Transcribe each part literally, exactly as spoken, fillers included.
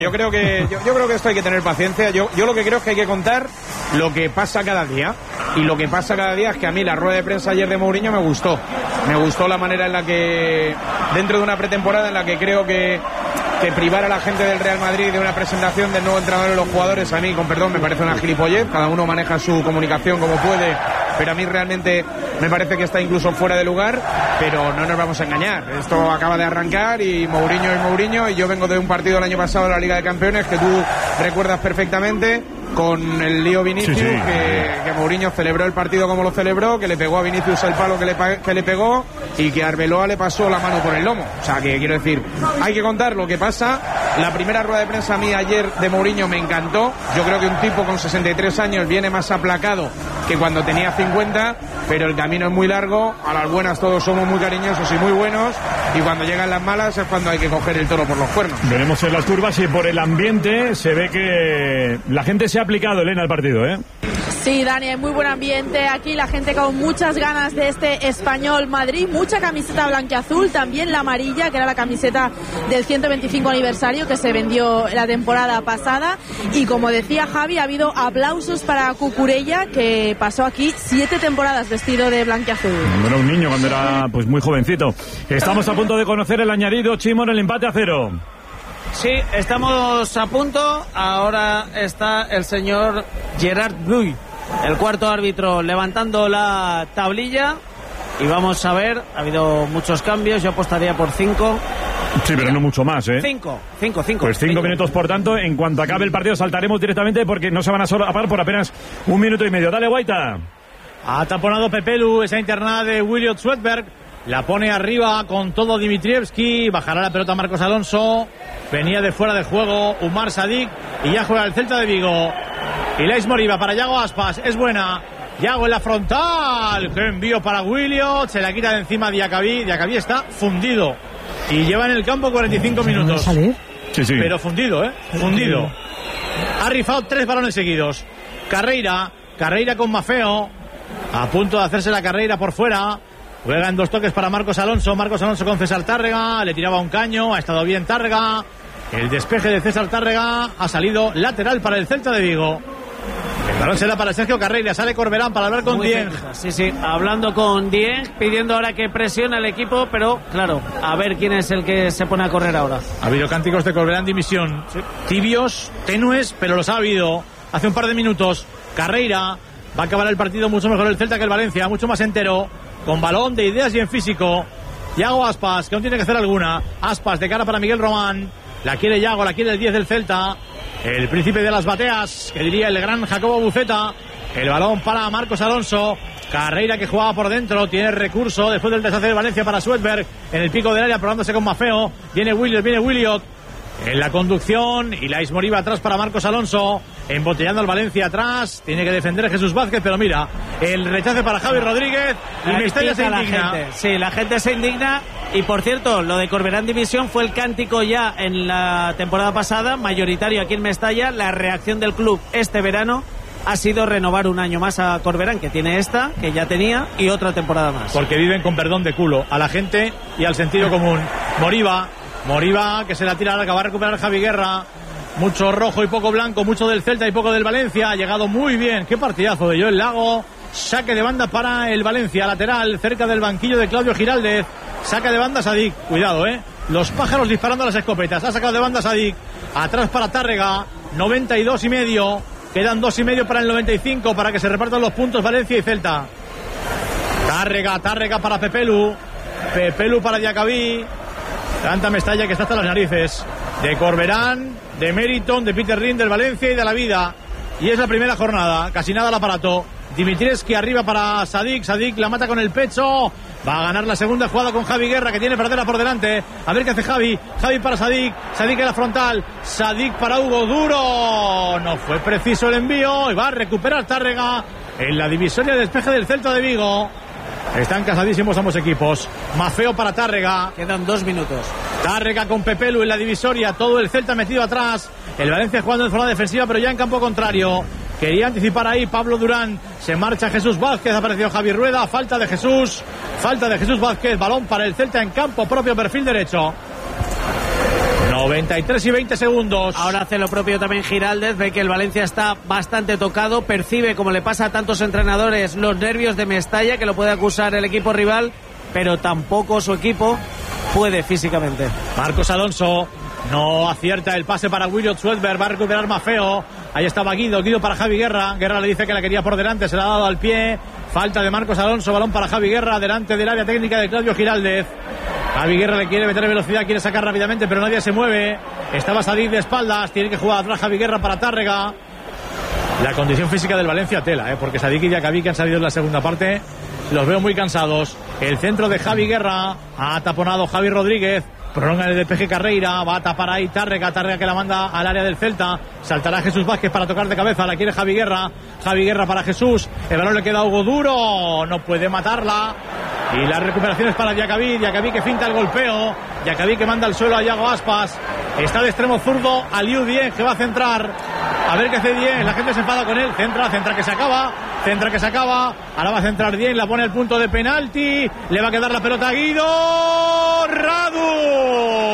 Yo creo que yo, yo creo que esto hay que tener paciencia. Yo, yo lo que creo es que hay que contar lo que pasa cada día. Y lo que pasa cada día es que a mí la rueda de prensa ayer de Mourinho me gustó. Me gustó la manera en la que, dentro de una pretemporada en la que creo que, que privar a la gente del Real Madrid de una presentación del nuevo entrenador de los jugadores, a mí, con perdón, me parece una gilipollez. Cada uno maneja su comunicación como puede, pero a mí realmente me parece que está incluso fuera de lugar. Pero no nos vamos a engañar, esto acaba de arrancar y Mourinho es Mourinho, y yo vengo de un partido el año pasado de la Liga de Campeones que tú recuerdas perfectamente, con el lío Vinicius, sí, sí. Que, que Mourinho celebró el partido como lo celebró, que le pegó a Vinicius el palo que le, que le pegó y que Arbeloa le pasó la mano por el lomo. O sea, que quiero decir, hay que contar lo que pasa. La primera rueda de prensa a mí ayer de Mourinho me encantó. Yo creo que un tipo con sesenta y tres años viene más aplacado que cuando tenía cincuenta, pero el camino es muy largo. A las buenas todos somos muy cariñosos y muy buenos, y cuando llegan las malas es cuando hay que coger el toro por los cuernos. Veremos en las curvas y por el ambiente se ve que la gente se ha aplicado, Elena, al partido, ¿eh? Sí, Dani, hay muy buen ambiente aquí, la gente con muchas ganas de este Español Madrid, mucha camiseta blanquiazul, también la amarilla, que era la camiseta del ciento veinticinco aniversario que se vendió la temporada pasada, y como decía Javi, ha habido aplausos para Cucurella, que pasó aquí siete temporadas vestido de blanquiazul. Bueno, un niño cuando era pues muy jovencito. Estamos a punto de conocer el añadido, Chimo, en el empate a cero. Sí, estamos a punto. Ahora está el señor Gerard Buy, el cuarto árbitro, levantando la tablilla. Y vamos a ver, ha habido muchos cambios. Yo apostaría por cinco. Sí, pero no mucho más, ¿eh? Cinco, cinco, cinco. Pues cinco, cinco minutos, por tanto. En cuanto acabe el partido saltaremos directamente porque no se van a solapar por apenas un minuto y medio. Dale, Guaita. Ha taponado Pepelu esa internada de Williot Swedberg. La pone arriba con todo Dimitrievski. Bajará la pelota Marcos Alonso. Venía de fuera de juego Umar Sadik. Y ya juega el Celta de Vigo. Y Lais Moriba para Yago Aspas. Es buena. Yago en la frontal. Qué envío para Williot. Se la quita de encima Diacabí. Diacabí está fundido. Y lleva en el campo cuarenta y cinco minutos. Sí, sí. Pero fundido, ¿eh? Fundido. Ha rifado tres balones seguidos. Carreira. Carreira con Mafeo. A punto de hacerse la carrera por fuera. Juega en dos toques para Marcos Alonso. Marcos Alonso con César Tárrega. Le tiraba un caño. Ha estado bien Tárrega. El despeje de César Tárrega ha salido lateral para el Celta de Vigo. El balón será para Sergio Carreira. Sale Corberán para hablar con Muy Dieng. cerca. Sí, sí. Hablando con Dieng, pidiendo ahora que presione al equipo. Pero, claro, a ver quién es el que se pone a correr ahora. Ha habido cánticos de Corberán de dimisión. Sí. Tibios, tenues, pero los ha habido. Hace un par de minutos. Carreira. Va a acabar el partido mucho mejor el Celta que el Valencia. Mucho más entero. Con balón, de ideas y en físico. Yago Aspas, que aún tiene que hacer alguna. Aspas de cara para Miguel Román. La quiere Yago, la quiere el diez del Celta. El príncipe de las bateas, que diría el gran Jacobo Buceta. El balón para Marcos Alonso. Carreira, que jugaba por dentro, tiene recurso después del deshacer de Valencia para Swedberg. En el pico del área, probándose con Mafeo. Viene Williot, viene Williot. En la conducción, y Lais Moriba atrás para Marcos Alonso, embotellando al Valencia atrás, tiene que defender a Jesús Vázquez, pero mira, el rechace para Javi Rodríguez, y Mestalla se indigna. La gente. Sí, la gente se indigna, y por cierto, lo de Corberán División fue el cántico ya en la temporada pasada, mayoritario aquí en Mestalla. La reacción del club este verano ha sido renovar un año más a Corberán, que tiene esta, que ya tenía, y otra temporada más. Porque viven con perdón de culo a la gente y al sentido común. Moriba. Moriba, que se la tira larga, va a recuperar Javi Guerra. Mucho rojo y poco blanco, mucho del Celta y poco del Valencia. Ha llegado muy bien, qué partidazo de Joel Lago. Saque de banda para el Valencia, lateral, cerca del banquillo de Claudio Giraldez. Saca de banda Sadik, cuidado, eh. Los pájaros disparando a las escopetas. Ha sacado de banda Sadik. Atrás para Tárrega, noventa y dos y medio. Quedan dos y medio para el noventa y cinco, para que se repartan los puntos Valencia y Celta. Tárrega, Tárrega para Pepelu. Pepelu para Diacabí. Tanta Mestalla que está hasta las narices de Corberán, de Meriton, de Peter Rin, del Valencia y de la vida. Y es la primera jornada, casi nada al aparato. Dimitrievski arriba para Sadik. Sadik la mata con el pecho. Va a ganar la segunda jugada con Javi Guerra, que tiene perdera por delante. A ver qué hace Javi. Javi para Sadik. Sadik en la frontal. Sadik para Hugo Duro. No fue preciso el envío. Y va a recuperar Tárrega en la divisoria de despeje del Celta de Vigo. Están casadísimos ambos equipos. Mafeo para Tárrega. Quedan dos minutos. Tárrega con Pepelu en la divisoria. Todo el Celta metido atrás. El Valencia jugando en zona defensiva, pero ya en campo contrario. Quería anticipar ahí Pablo Durán. Se marcha Jesús Vázquez. Ha aparecido Javi Rueda. Falta de Jesús. Falta de Jesús Vázquez. Balón para el Celta en campo propio, perfil derecho. noventa treinta y tres y veinte segundos. Ahora hace lo propio también Giraldez, ve que el Valencia está bastante tocado, percibe, como le pasa a tantos entrenadores, los nervios de Mestalla, que lo puede acusar el equipo rival, pero tampoco su equipo puede físicamente. Marcos Alonso no acierta el pase para William Swedberg, va a recuperar Mafeo. Ahí estaba Guido, Guido para Javi Guerra. Guerra le dice que la quería por delante, se la ha dado al pie. Falta de Marcos Alonso, balón para Javi Guerra, delante del área técnica de Claudio Giraldez. Javi Guerra le quiere meter velocidad, quiere sacar rápidamente, pero nadie se mueve. Estaba Sadik de espaldas, tiene que jugar atrás Javi Guerra para Tárrega. La condición física del Valencia tela, ¿eh? Porque Sadik y Diacabí, que han salido en la segunda parte, los veo muy cansados. El centro de Javi Guerra, ha taponado Javi Rodríguez. Prolonga el de P G Carreira, va a tapar ahí Tárrega, Tárrega que la manda al área del Celta. Saltará Jesús Vázquez para tocar de cabeza, la quiere Javi Guerra. Javi Guerra para Jesús, el balón le queda a Hugo Duro, no puede matarla. Y la recuperación es para Diacabí, Diacabí que finta el golpeo, Diacabí que manda al suelo a Iago Aspas. Está de extremo zurdo Aliou Dieng, que va a centrar. A ver qué hace Dieng, la gente se enfada con él. Centra, centra que se acaba, centra que se acaba. Ahora va a centrar Dieng, la pone al punto de penalti. Le va a quedar la pelota a Guido Radu.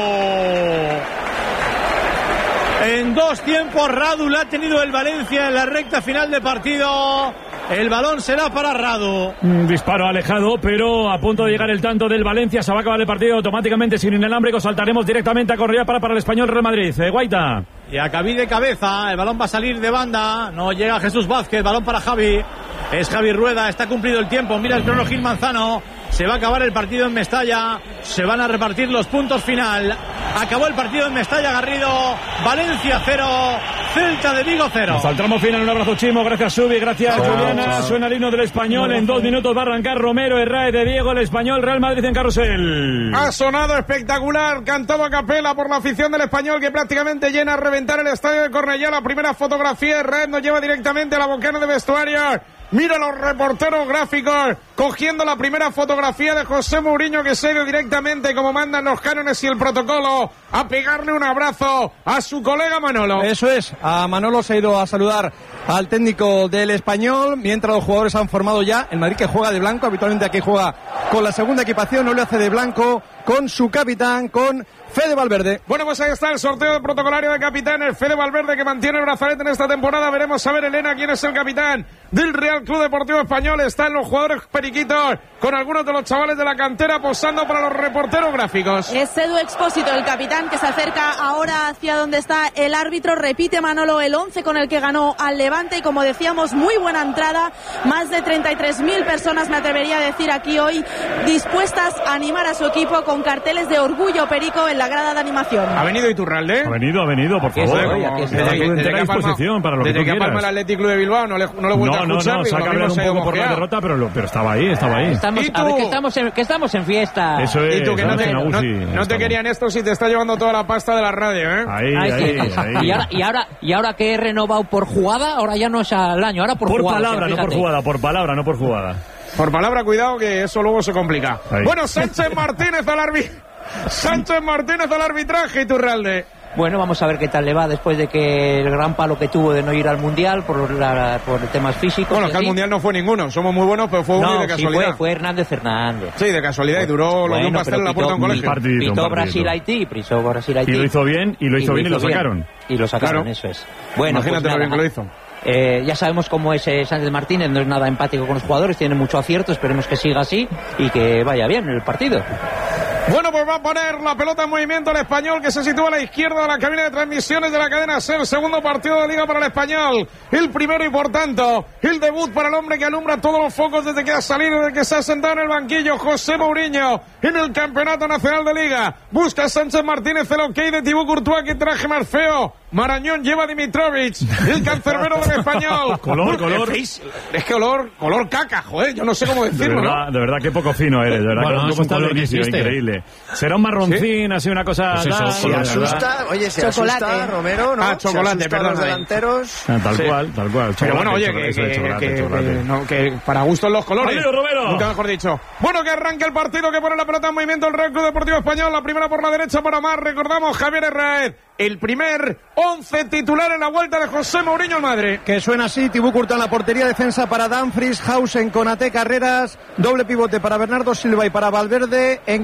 En dos tiempos Radu la ha tenido el Valencia en la recta final de partido. El balón será para Radu. Un disparo alejado, pero a punto de llegar el tanto del Valencia. Se va a acabar el partido automáticamente sin inalámbrico. Saltaremos directamente a correr para, para el Español Real Madrid. Eh, Guaita. Y acabí de cabeza. El balón va a salir de banda. No llega Jesús Vázquez. Balón para Javi. Es Javi Rueda. Está cumplido el tiempo. Mira el crono Gil Manzano. Se va a acabar el partido en Mestalla. Se van a repartir los puntos final. Acabó el partido en Mestalla, Garrido. Valencia cero, Celta de Vigo cero. Hasta el tramo final. Un abrazo, Chimo. Gracias, Subi. Gracias, chao, Juliana. Chao. Suena el himno del Español. En dos minutos va a arrancar Romero, Herrera de Diego. El Español, Real Madrid en carrusel. Ha sonado espectacular. Cantado a capela por la afición del Español, que prácticamente llena a reventar el estadio de Cornellá. La primera fotografía. Herrera nos lleva directamente a la bocana de vestuario. Mira los reporteros gráficos cogiendo la primera fotografía de José Mourinho, que se ha ido directamente, como mandan los cánones y el protocolo, a pegarle un abrazo a su colega Manolo. Eso es, a Manolo se ha ido a saludar al técnico del Español, mientras los jugadores han formado ya. El Madrid, que juega de blanco, habitualmente aquí juega con la segunda equipación, no lo hace de blanco, con su capitán, con Fede Valverde. Bueno, pues ahí está el sorteo de protocolario de capitanes. Fede Valverde, que mantiene el brazalete en esta temporada. Veremos a ver, Elena, quién es el capitán del Real Club Deportivo Español. Están los jugadores periquitos con algunos de los chavales de la cantera posando para los reporteros gráficos. Es Edu Expósito, el capitán, que se acerca ahora hacia donde está el árbitro. Repite Manolo el once con el que ganó al Levante, y como decíamos, muy buena entrada. Más de treinta y tres mil personas, me atrevería a decir, aquí hoy, dispuestas a animar a su equipo con carteles de orgullo perico en la grada de animación. ¿Ha venido Iturralde? Ha venido, ha venido, por favor. Desde que disposición para lo que tú quieras. Desde que Palma el Atlético Club de Bilbao no le, no le he vuelto no, a escuchar. No, no, se ha cabreado un poco por la derrota, pero, lo, pero estaba ahí, estaba ahí. Estamos, a ver, que estamos, en, que estamos en fiesta. Eso es. Y tú, que no te, no, no te estamos. querían esto si te está llevando toda la pasta de la radio, ¿eh? Ahí, Ay, ahí, sí. ahí. Y ahora, y ahora, y ahora que he renovado por jugada, ahora ya no es al año, ahora por, por jugada. Por palabra, o sea, no por jugada, por palabra, no por jugada. Por palabra, cuidado, que eso luego se complica. Ahí. Bueno, Sánchez Martínez al arbitraje. Sánchez Martínez al arbitraje, Iturralde. Bueno, vamos a ver qué tal le va después de que el gran palo que tuvo de no ir al Mundial por, la, por temas físicos. Bueno, que al Mundial no fue ninguno, somos muy buenos, pero fue uno no, de casualidad. Sí fue, fue Hernández Fernández. Sí, de casualidad, y duró bueno, lo que un pastel en la puerta de un colegio. Partidito, pitó un Brasil-Haití, pitó Brasil-Haití. Y lo hizo bien, y lo hizo y bien y lo sacaron. Bien, y lo sacaron, claro. Eso es. Bueno, imagínate pues lo bien nada, que lo hizo. Eh, ya sabemos cómo es eh, Sánchez Martínez, no es nada empático con los jugadores, tiene mucho acierto, esperemos que siga así y que vaya bien el partido. Bueno, pues va a poner la pelota en movimiento el Español, que se sitúa a la izquierda de la cabina de transmisiones de la cadena SER. Segundo partido de Liga para el Español. El primero y, por tanto, el debut para el hombre que alumbra todos los focos desde que ha salido, desde que se ha sentado en el banquillo, José Mourinho, en el Campeonato Nacional de Liga. Busca a Sánchez Martínez el ok de Thibaut Courtois, que traje más feo. Marañón lleva a Dimitrovic, el cancerbero del Español. Color, color. Es que olor, color caca, joder, yo no sé cómo decirlo, de verdad, ¿no? De verdad, qué poco fino eres, de verdad. Bueno, ¿Cómo es un está el color que inicio? existe. Increíble. Será un marroncín, así una cosa. Pues eso, tal, se Se de asusta, verdad. oye, se Chocolate. asusta Romero, ¿no? Ah, chocolate, se asusta perdón. a los delanteros. Ah, tal Sí. cual, tal cual. Pero bueno, oye, Chocolate, que, eso de que, chocolate, que, chocolate. que, no, que para gustos los colores. ¡Adiós, Romero! Nunca mejor dicho. Bueno, que arranque el partido, que pone la pelota en movimiento el Real Club Deportivo Español. La primera por la derecha para Omar. Recordamos, Javier Herrera, el primer once titular en la vuelta de José Mourinho al Madrid. Que suena así: Thibaut Courtois en la portería, defensa para Dumfries, Hausen, Konaté, Carreras, doble pivote para Bernardo Silva y para Valverde, engancha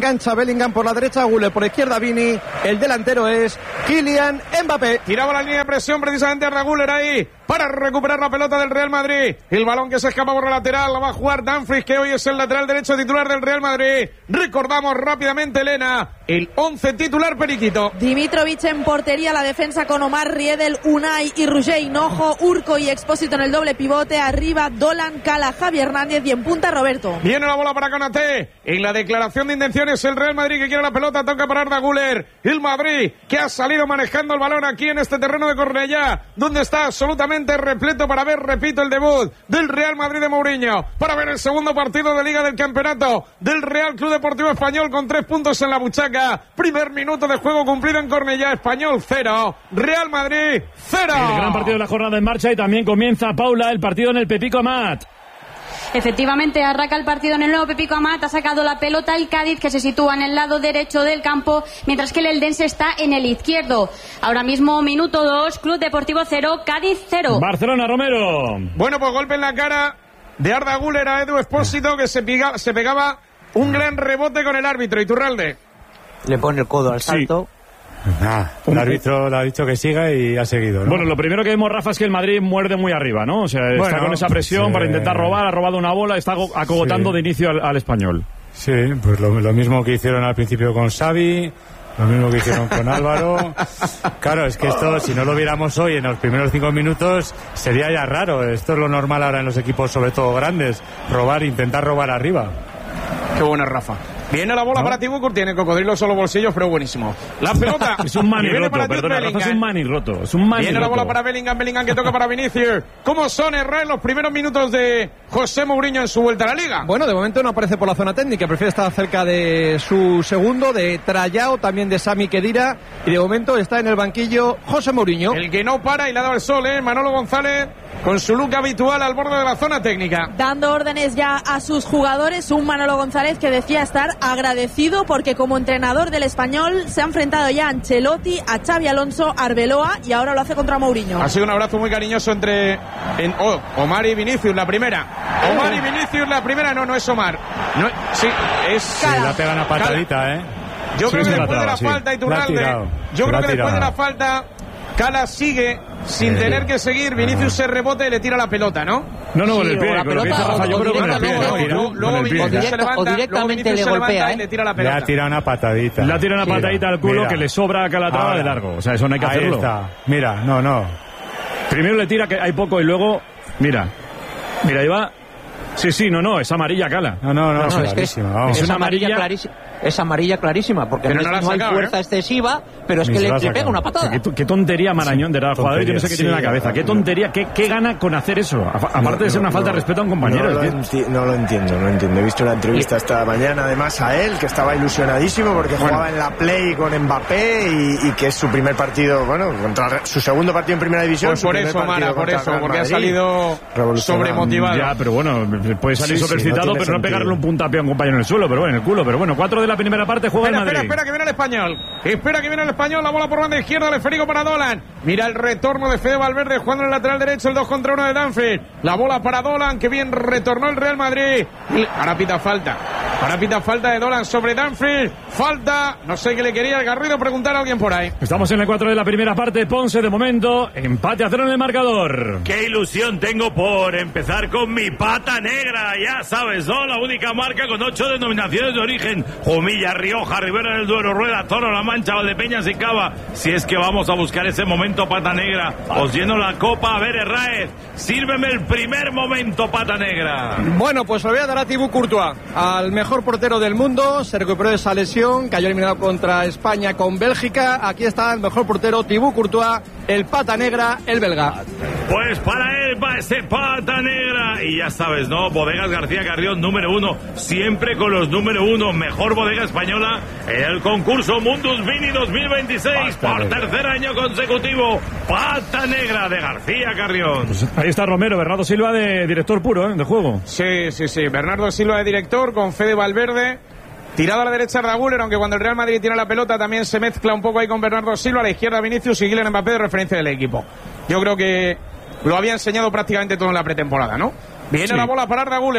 Bellingham por la derecha, Güler por la izquierda, Vini. El delantero es Kylian Mbappé. Tiraba la línea de presión precisamente Arda Güler ahí para recuperar la pelota del Real Madrid. El balón que se escapa por la lateral la va a jugar Dumfries, que hoy es el lateral derecho titular del Real Madrid. Recordamos rápidamente, Elena, el once titular periquito. Dimitrovic en portería, la defensa con Omar, Riedel, Unai y Roger Hinojo, Urco y Expósito en el doble pivote. Arriba Dolan, Cala, Javi Hernández y en punta Roberto. Viene la bola para Konaté. En la declaración de intenciones el Real Madrid que quiere la pelota, toca para Arda Güler. El Madrid que ha salido manejando el balón aquí en este terreno de Cornellá, donde está absolutamente repleto para ver, repito, el debut del Real Madrid de Mourinho, para ver el segundo partido de Liga del Campeonato del Real Club Deportivo Español con tres puntos en la buchaca. Primer minuto de juego cumplido en Cornellá. Español cero, Real Madrid cero. El gran partido de la jornada en marcha y también comienza, Paula, el partido en el Pepico Amat. Efectivamente, arranca el partido en el nuevo Pepico Amat. Ha sacado la pelota el Cádiz, que se sitúa en el lado derecho del campo, mientras que el Eldense está en el izquierdo. Ahora mismo, minuto dos, Club Deportivo cero, Cádiz cero. Barcelona, Romero. Bueno, pues golpe en la cara de Arda Güler a Edu Expósito, que se, piga, se pegaba un gran rebote con el árbitro. Iturralde. Le pone el codo al salto. Sí. Ah, el árbitro le ha dicho que siga y ha seguido, ¿no? Bueno, lo primero que vemos, Rafa, es que el Madrid muerde muy arriba, ¿no? O sea, bueno, está con esa presión sí. para intentar robar, ha robado una bola, está acogotando sí. de inicio al, al Español. Sí, pues lo, lo mismo que hicieron al principio con Xavi, lo mismo que hicieron con Álvaro. Claro, es que esto, si no lo viéramos hoy en los primeros cinco minutos, sería ya raro. Esto es lo normal ahora en los equipos, sobre todo grandes, robar, intentar robar arriba. Qué buena, Rafa. Viene la bola ¿no? para Tibukur, tiene cocodrilo solo bolsillos, pero buenísimo. La pelota. Es un manirroto, perdona, Rafa, es un manirroto. Es un manirroto. Viene la bola para Bellingham, Bellingham que toca para Vinicius. ¿Cómo son errar los primeros minutos de José Mourinho en su vuelta a la Liga? Bueno, de momento no aparece por la zona técnica, prefiere estar cerca de su segundo, de Trayao, también de Sami Khedira, y de momento está en el banquillo José Mourinho. El que no para y le ha dado el sol, ¿eh? Manolo González, con su look habitual al borde de la zona técnica. Dando órdenes ya a sus jugadores, un Manolo González que decía estar agradecido porque como entrenador del Español se ha enfrentado ya a Ancelotti, a Xavi Alonso, a Arbeloa y ahora lo hace contra Mourinho. Ha sido un abrazo muy cariñoso entre en, oh, Omar y Vinicius, la primera. Omar y Vinicius, la primera. No, no es Omar. No, sí, es... Sí, la pega una patadita, Cala. ¿eh? Yo sí, creo que después traba, de la sí. falta, Iturralde, yo creo que después de la falta, Cala sigue sin eh. tener que seguir. Vinicius se rebota y le tira la pelota, ¿no? No, no, con el pie, con lo que dice Rafa, yo creo con el pie. Luego Vinicius se levanta, o directamente le golpea, y le tira la pelota. Le ha tirado una patadita. Le ha tirado una patadita al culo que le sobra a Calatrava de largo. O sea, eso no hay que hacerlo. Ahí está. Mira, no, no. Primero le tira que hay poco y luego, mira, mira, ahí va. Sí, sí, no, no, es amarilla, Cala. No, no, no, no, es, es, que es, es una amarilla clarísima. Es amarilla clarísima, porque pero no, no, no hay sacado, fuerza ¿eh? excesiva, pero es Ni que le, le pega una patada. Qué, qué tontería, Marañón, de verdad, jugador, yo no sé qué tiene en la cabeza. Qué tontería, qué, qué gana con hacer eso. A, aparte no, de ser una no, falta de respeto a un compañero. No lo, enti- no lo entiendo, no lo entiendo. He visto una entrevista esta mañana, además, a él, que estaba ilusionadísimo porque bueno. jugaba en la Play con Mbappé y, y que es su primer partido, bueno, contra su segundo partido en Primera División. Pues por eso, Mara, por eso, porque ha salido sobremotivado. Ya, pero bueno, puede salir sí, sobrecitado, sí, no pero no pegarle un puntapié a un compañero en el suelo, pero bueno, en el culo. Pero bueno, cuatro de la primera parte juega espera, el Madrid. Espera, espera, que viene el Español. Espera que viene el Español, la bola por banda izquierda, el esférico para Dolan. Mira el retorno de Fede Valverde jugando en el lateral derecho, el dos contra uno de Dumfries. La bola para Dolan, que bien retornó el Real Madrid. Y ahora pita falta. Ahora pita falta de Dolan sobre Dumfries. Falta, no sé qué le quería el Garrido preguntar a alguien por ahí. Estamos en el cuatro de la primera parte, Ponce de momento, empate a cero en el marcador. Qué ilusión tengo por empezar con mi pata negra, ya sabes, ¿no? La única marca con ocho denominaciones de origen: Jumilla, Rioja, Ribera del Duero, Rueda, Toro, La Mancha, Valdepeñas y Cava. Si es que vamos a buscar ese momento pata negra, os lleno la copa. A ver, Herráez, sírveme el primer momento pata negra. Bueno, pues lo voy a dar a Thibaut Courtois, al mejor portero del mundo. Se recuperó de esa lesión, cayó eliminado contra España con Bélgica. Aquí está el mejor portero, Thibaut Courtois, el pata negra, el belga. Pues para él va ese pata negra. Y ya sabes, ¿no? Bodegas García Carrión, número uno, siempre con los número uno. Mejor bodega española en el concurso Mundus Vini dos mil veintiséis, pata por negra. Tercer año consecutivo. Pata negra de García Carrión. Pues ahí está Romero, Bernardo Silva de director puro, ¿eh? De juego. Sí, sí, sí. Bernardo Silva de director con Fede Valverde. Tirado a la derecha Arda Güler, aunque cuando el Real Madrid tiene la pelota también se mezcla un poco ahí con Bernardo Silva. A la izquierda Vinicius y Kylian Mbappé de referencia del equipo. Yo creo que lo había enseñado prácticamente todo en la pretemporada, ¿no? Viene sí. la bola para Arda Güler.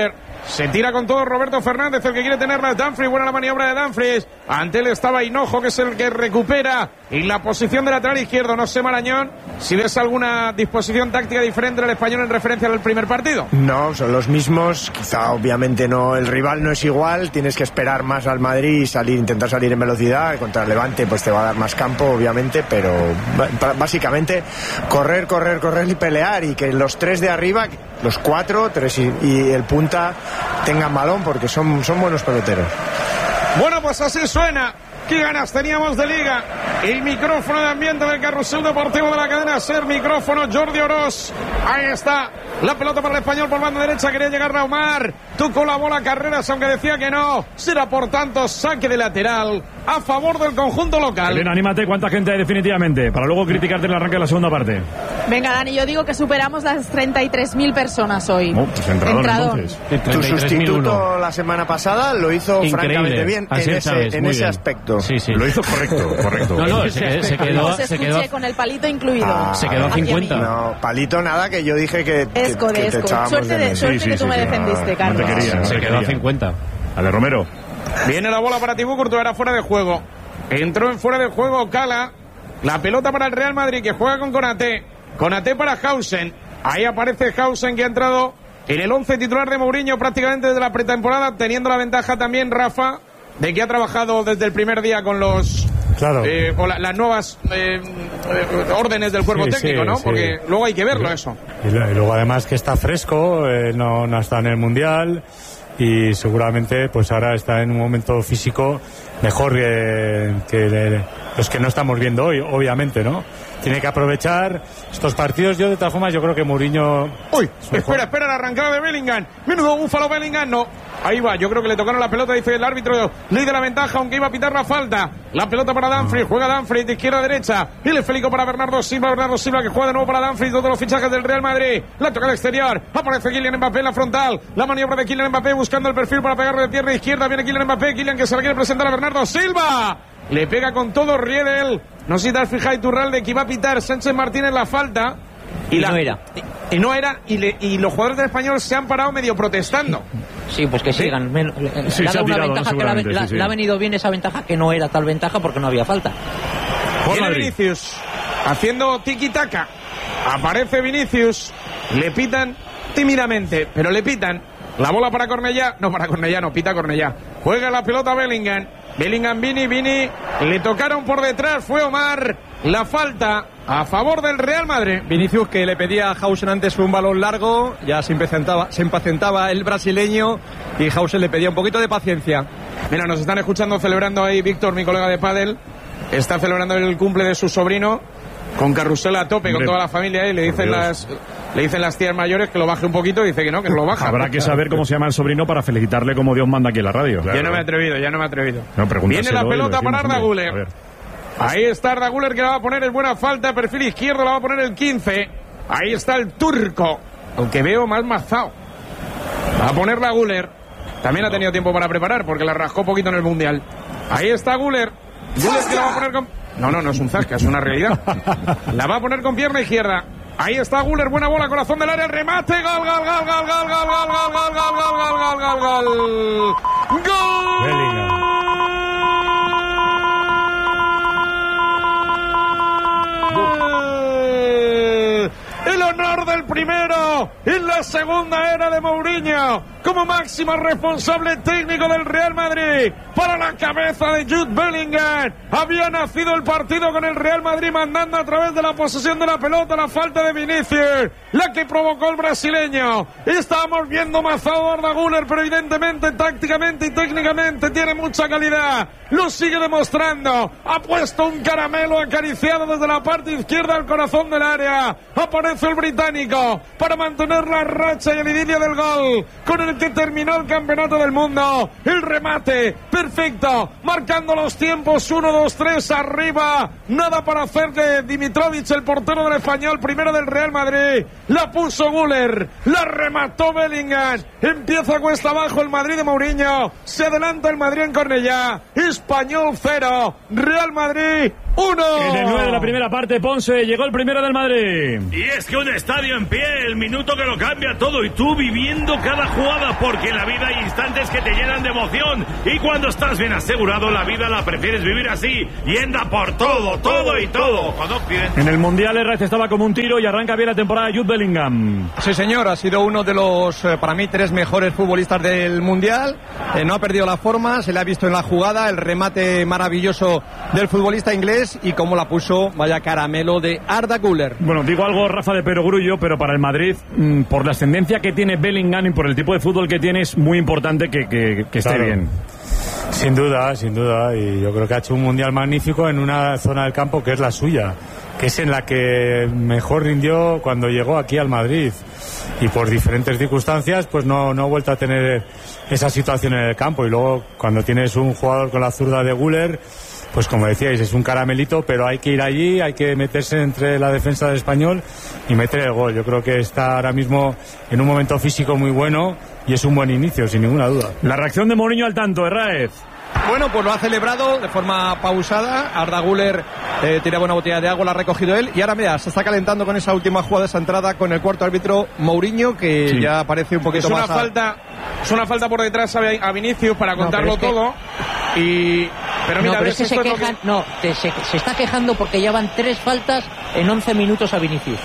Se tira con todo Roberto Fernández, el que quiere tenerla. Dumfries, buena la maniobra de Dumfries. Ante él estaba Hinojo, que es el que recupera. Y la posición de lateral izquierdo, no sé, Marañón, si ves alguna disposición táctica diferente del español en referencia al primer partido. No, son los mismos. Quizá, obviamente, no, el rival no es igual. Tienes que esperar más al Madrid y salir, intentar salir en velocidad. Contra el Levante, pues te va a dar más campo, obviamente, pero básicamente correr, correr, correr y pelear. Y que los tres de arriba, los cuatro, tres y, y el punta tengan balón, porque son, son buenos peloteros. Bueno, pues así suena. Qué ganas teníamos de liga. El micrófono de ambiente del Carrusel Deportivo de la cadena SER, micrófono Jordi Oroz. Ahí está la pelota para el español por banda derecha. Quería llegar a Omar. Tocó la bola Carreras, aunque decía que no. Será por tanto saque de lateral a favor del conjunto local. Bien, anímate. ¿Cuánta gente hay definitivamente? Para luego criticarte en el arranque de la segunda parte. Venga, Dani, yo digo que superamos las treinta y tres mil personas hoy. Oh, pues entrador, entrador. Entonces. Tu sustituto la semana pasada lo hizo Increíble. francamente bien en ese, Chávez, en ese bien. aspecto. Sí, sí. Lo hizo correcto, correcto. No, no, se, se quedó, Os se escuché quedó, con el palito incluido. Ah, se quedó a Aquí cincuenta. No, palito nada, que yo dije que, que, Esco de que te Esco. echábamos Suerte, de de, menos. suerte Sí, sí, que tú sí, me sí, defendiste, no, Carlos. no te quería, no Se te quedó a quería. cincuenta. Ale Romero. Viene la bola para Thibaut Courtois, era fuera de juego. Entró en fuera de juego Cala. La pelota para el Real Madrid, que juega con Konaté. Konaté para Hausen. Ahí aparece Hausen, que ha entrado en el once titular de Mourinho prácticamente desde la pretemporada, teniendo la ventaja también, Rafa, de que ha trabajado desde el primer día con los... Claro. Eh, con la, las nuevas eh, eh, órdenes del cuerpo Sí, técnico, sí, ¿no? sí. Porque luego hay que verlo, Y- eso. Y, lo- y luego además que está fresco, eh, no, no está en el Mundial y seguramente pues ahora está en un momento físico mejor que, que de- los que no estamos viendo hoy, obviamente, ¿no? Tiene que aprovechar estos partidos. Yo de todas formas yo creo que Mourinho... Uy, es mejor. espera, espera la arrancada de Bellingham. Menudo búfalo Bellingham, no. Ahí va, yo creo que le tocaron la pelota, dice el árbitro. Ley de la ventaja, aunque iba a pitar la falta. La pelota para Dumfries, juega Dumfries de izquierda a derecha. Y el esférico para Bernardo Silva, Bernardo Silva que juega de nuevo para Dumfries, todos los fichajes del Real Madrid. La toca al exterior, aparece Kylian Mbappé en la frontal. La maniobra de Kylian Mbappé buscando el perfil para pegarle de pierna izquierda. Viene Kylian Mbappé, Kylian que se la quiere presentar a Bernardo Silva. Le pega con todo Riedel. No sé si te has fijado, Iturralde, que iba a pitar Sánchez Martínez la falta. Y la, no era. Y, y no era. Y, le, y los jugadores del Español se han parado medio protestando. Sí, pues que sigan. Men- le- Sí, le ha se ha dado una tirado, ventaja que le ha, seguramente, le ha- sí, sí. le ha venido bien esa ventaja, que no era tal ventaja porque no había falta. Por Viene Madrid. Vinicius haciendo tiki-taka. Aparece Vinicius. Le pitan tímidamente, pero le pitan. La bola para Cornellá. No, para Cornellá, no, pita Cornellá. Juega la pelota Bellingham. Bellingham, Vini, Vini. Le tocaron por detrás. Fue Omar. La falta a favor del Real Madrid. Vinicius, que le pedía a Hausen antes un balón largo, ya se impacientaba, se impacientaba el brasileño y Hausen le pedía un poquito de paciencia. Mira, nos están escuchando, celebrando ahí Víctor, mi colega de pádel. Está celebrando el cumple de su sobrino con carrusel a tope, Hombre, con toda la familia. Y le dicen Dios. las le dicen las tías mayores que lo baje un poquito. Y dice que no, que lo baja. Habrá que saber cómo se llama el sobrino para felicitarle como Dios manda aquí en la radio. Ya no me he atrevido, ya no me he atrevido. No, Viene la pregúntaselo y pelota lo para decimos, Arda hombre. Güler. A ver. Ahí está Arda Güler, que la va a poner en buena falta. Perfil izquierdo la va a poner el quince. Ahí está el turco, aunque veo más mazao. Va a poner la Güler. También ha tenido tiempo para preparar porque la rascó poquito en el Mundial. Ahí está Güler. Güler que la va a poner con... No, no, no es un zasca, es una realidad. La va a poner con pierna izquierda. Ahí está Güler, buena bola, corazón del área, el remate, gol, gol, gol, gol, gol, gol, gol, gol, gol, gol, gol, gol, gol, gol, gol. ¡Gol! Bellingham. El honor del primero en la segunda era de Mourinho como máximo responsable técnico del Real Madrid. Para la cabeza de Jude Bellingham había nacido el partido con el Real Madrid mandando a través de la posesión de la pelota, la falta de Vinicius, la que provocó el brasileño. Estábamos viendo mazado a Arda Güler, pero evidentemente tácticamente y técnicamente tiene mucha calidad. Lo sigue demostrando. Ha puesto un caramelo acariciado desde la parte izquierda al corazón del área. Aparece el británico para mantener la racha y el idilio del gol con el que terminó el campeonato del mundo. El remate perfecto, marcando los tiempos uno, dos, tres, arriba. Nada para hacer de Dimitrovic, el portero del Español, primero del Real Madrid. La puso Güler, la remató Bellingham. Empieza cuesta abajo el Madrid de Mourinho. Se adelanta el Madrid en Cornellá. Español cero, Real Madrid uno. En el nueve de la primera parte, Ponce, llegó el primero del Madrid. Y es que un estadio en pie, el minuto que lo cambia todo, y tú viviendo cada jugada, porque en la vida hay instantes que te llenan de emoción, y cuando estás bien asegurado, la vida la prefieres vivir así, y anda por todo, todo y todo. Con Occidente. En el Mundial, Herrera estaba como un tiro y arranca bien la temporada de Jude Bellingham. Sí, señor, ha sido uno de los, eh, para mí, tres mejores futbolistas del Mundial. Eh, no ha perdido la forma, se le ha visto en la jugada, el remate maravilloso del futbolista inglés y cómo la puso, vaya caramelo de Arda Güler. Bueno, digo algo, Rafa, de perogrullo, pero para el Madrid, mmm, por la ascendencia que tiene Bellingham y por el tipo de fútbol que tiene, es muy importante que, que, que esté Claro. bien. Sin duda, sin duda, y yo creo que ha hecho un mundial magnífico en una zona del campo que es la suya, que es en la que mejor rindió cuando llegó aquí al Madrid, y por diferentes circunstancias pues no, no ha vuelto a tener esa situación en el campo. Y luego cuando tienes un jugador con la zurda de Güler, pues como decíais, es un caramelito, pero hay que ir allí, hay que meterse entre la defensa del Español y meter el gol. Yo creo que está ahora mismo en un momento físico muy bueno y es un buen inicio, sin ninguna duda. La reacción de Mourinho al tanto, Herráez. Bueno, pues lo ha celebrado de forma pausada. Arda Güler eh, tiraba una botella de agua, la ha recogido él. Y ahora, mira, se está calentando con esa última jugada, esa entrada con el cuarto árbitro Mourinho, que Sí. ya parece un poquito es una más. a- falta, es una falta por detrás a, a Vinicius para No, contarlo pero es que- todo. Y. Pero mira, no, pero ves, es que esto se es lo quejan, no, te- se, se está quejando porque ya van tres faltas en once minutos a Vinicius.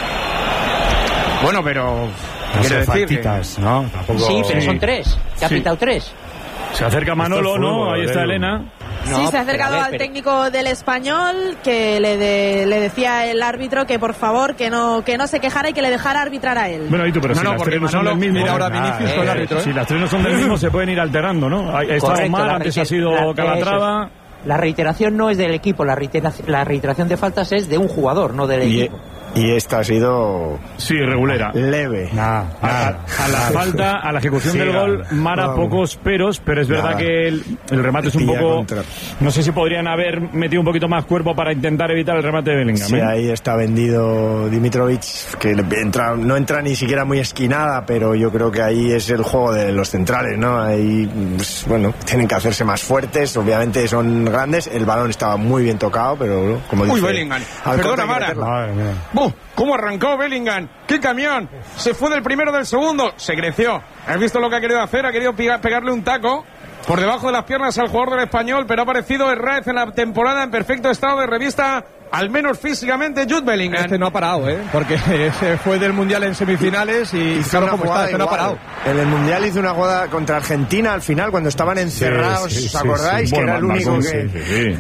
Bueno, pero. No quiero sé, decir que- faltitas, ¿no? Tampoco... Sí, pero son tres, que ha Sí. pitado tres. Se acerca Manolo, Esto es ¿no? fútbol, Ahí está Edu. Elena. No, sí, se ha pero acercado a ver, al pero- técnico del Español, que le, de- le decía el árbitro que por favor que no que no se quejara y que le dejara arbitrar a él. Bueno, y tú, pero No, si no, las porque tres no son Manolo- del mismo. mira ahora Ah, Vinicius eh, con el árbitro, ¿eh? Si las tres no son del mismo, se pueden ir alternando, ¿no? Ha estado Correcto, mal, la antes ha reiter- sido la- Calatrava. eso es. La reiteración no es del equipo, la, reitera- la reiteración de faltas es de un jugador, no del Y, equipo. y esta ha sido Sí, regulera. leve. Nah, A, nada. a la falta, a la ejecución Sí, del nada. gol, Mara, No. pocos peros, pero es verdad Nada. que el, el remate es un Pilla poco. contra. No sé si podrían haber metido un poquito más cuerpo para intentar evitar el remate de Bellingham. Sí, ¿eh? ahí está vendido Dimitrovic, que le entra, no entra ni siquiera muy esquinada, pero yo creo que ahí es el juego de los centrales, ¿no? Ahí, pues, bueno, tienen que hacerse más fuertes, obviamente son grandes, el balón estaba muy bien tocado, pero como Uy, dice... Bellingham. al Perdona, corte hay que Mara. meterla. Madre mía. ¡Buf! ¿Cómo arrancó Bellingham? ¡Qué camión! Se fue del primero del segundo. Se creció. ¿Has visto lo que ha querido hacer? Ha querido piga- pegarle un taco por debajo de las piernas al jugador del Español, pero ha aparecido Herráez en la temporada en perfecto estado de revista, al menos físicamente, Jude Bellingham. Este no ha parado, ¿eh? Porque se fue del Mundial en semifinales y Hizo claro una cómo está, jugada este no ha igual. parado. En el Mundial hizo una jugada contra Argentina al final, cuando estaban encerrados, sí, ¿os sí, acordáis? sí. Que Bueno, era el único Marcón, que... sí, Sí.